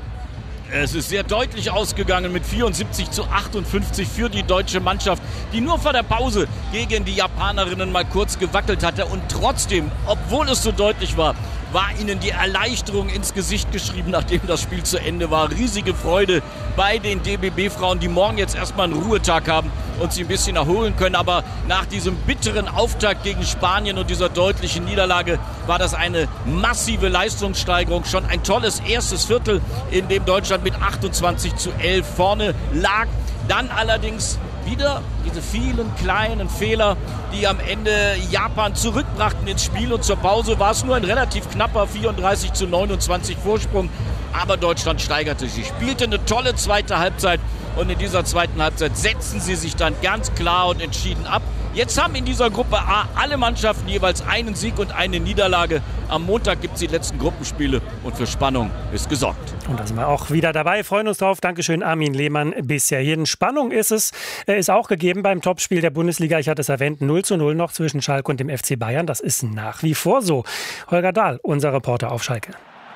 Es ist sehr deutlich ausgegangen mit 74:58 für die deutsche Mannschaft, die nur vor der Pause gegen die Japanerinnen mal kurz gewackelt hatte. Und trotzdem, obwohl es so deutlich war, war ihnen die Erleichterung ins Gesicht geschrieben, nachdem das Spiel zu Ende war. Riesige Freude bei den DBB-Frauen, die morgen jetzt erstmal einen Ruhetag haben und sich ein bisschen erholen können. Aber nach diesem bitteren Auftakt gegen Spanien und dieser deutlichen Niederlage war das eine massive Leistungssteigerung. Schon ein tolles erstes Viertel, in dem Deutschland mit 28:11 vorne lag. Dann allerdings wieder diese vielen kleinen Fehler, die am Ende Japan zurückbrachten ins Spiel. Und zur Pause war es nur ein relativ knapper 34:29 Vorsprung. Aber Deutschland steigerte sich, spielte eine tolle zweite Halbzeit. Und in dieser zweiten Halbzeit setzten sie sich dann ganz klar und entschieden ab. Jetzt haben in dieser Gruppe A alle Mannschaften jeweils einen Sieg und eine Niederlage. Am Montag gibt es die letzten Gruppenspiele und für Spannung ist gesorgt. Und da sind wir auch wieder dabei, freuen uns drauf. Dankeschön, Armin Lehmann. Bisher hier Spannung ist auch gegeben beim Topspiel der Bundesliga. Ich hatte es erwähnt, 0:0 noch zwischen Schalke und dem FC Bayern. Das ist nach wie vor so. Holger Dahl, unser Reporter auf Schalke.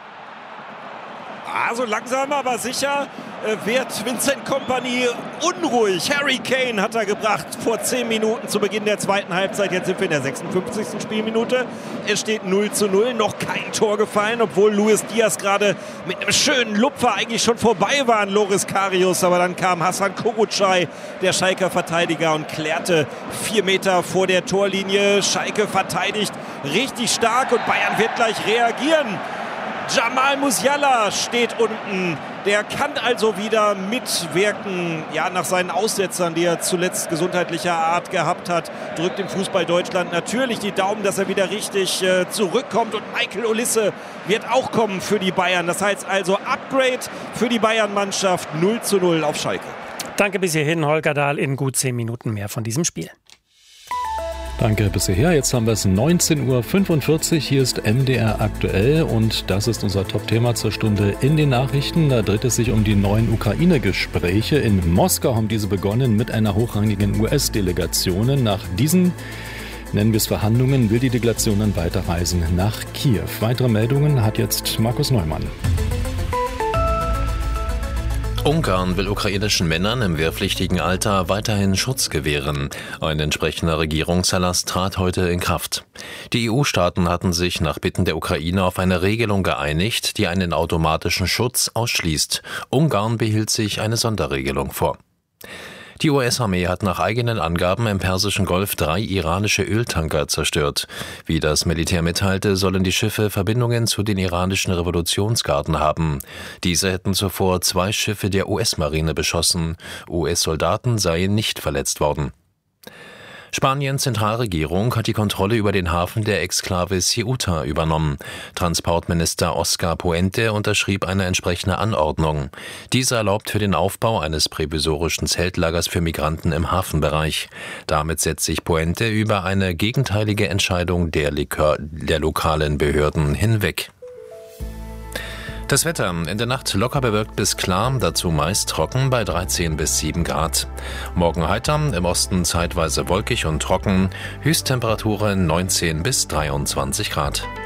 Also langsam aber sicher wird Vincent Kompany unruhig. Harry Kane hat er gebracht vor 10 Minuten zu Beginn der zweiten Halbzeit. Jetzt sind wir in der 56. Spielminute. Es steht 0:0, noch kein Tor gefallen, obwohl Luis Diaz gerade mit einem schönen Lupfer eigentlich schon vorbei war an Loris Karius. Aber dann kam Hasan Kurucay, der Schalker Verteidiger, und klärte 4 Meter vor der Torlinie. Schalke verteidigt richtig stark und Bayern wird gleich reagieren. Jamal Musiala steht unten. Der kann also wieder mitwirken. Ja, nach seinen Aussetzern, die er zuletzt gesundheitlicher Art gehabt hat, drückt dem Fußball Deutschland natürlich die Daumen, dass er wieder richtig zurückkommt. Und Michael Olisse wird auch kommen für die Bayern. Das heißt also Upgrade für die Bayern-Mannschaft. 0:0 auf Schalke. Danke bis hierhin, Holger Dahl. In gut 10 Minuten mehr von diesem Spiel. Danke bis hierher. Jetzt haben wir es 19:45 Uhr. Hier ist MDR aktuell und das ist unser Top-Thema zur Stunde in den Nachrichten. Da dreht es sich um die neuen Ukraine-Gespräche. In Moskau haben diese begonnen mit einer hochrangigen US-Delegation. Nach diesen, nennen wir es Verhandlungen, will die Delegation dann weiterreisen nach Kiew. Weitere Meldungen hat jetzt Markus Neumann. Ungarn will ukrainischen Männern im wehrpflichtigen Alter weiterhin Schutz gewähren. Ein entsprechender Regierungserlass trat heute in Kraft. Die EU-Staaten hatten sich nach Bitten der Ukraine auf eine Regelung geeinigt, die einen automatischen Schutz ausschließt. Ungarn behielt sich eine Sonderregelung vor. Die US-Armee hat nach eigenen Angaben im Persischen Golf 3 iranische Öltanker zerstört. Wie das Militär mitteilte, sollen die Schiffe Verbindungen zu den iranischen Revolutionsgarden haben. Diese hätten zuvor 2 Schiffe der US-Marine beschossen. US-Soldaten seien nicht verletzt worden. Spaniens Zentralregierung hat die Kontrolle über den Hafen der Exklave Ceuta übernommen. Transportminister Oscar Puente unterschrieb eine entsprechende Anordnung. Diese erlaubt für den Aufbau eines prävisorischen Zeltlagers für Migranten im Hafenbereich. Damit setzt sich Puente über eine gegenteilige Entscheidung der lokalen Behörden hinweg. Das Wetter in der Nacht locker bewölkt bis klar, dazu meist trocken bei 13 bis 7 Grad. Morgen heiter, im Osten zeitweise wolkig und trocken, Höchsttemperaturen 19 bis 23 Grad.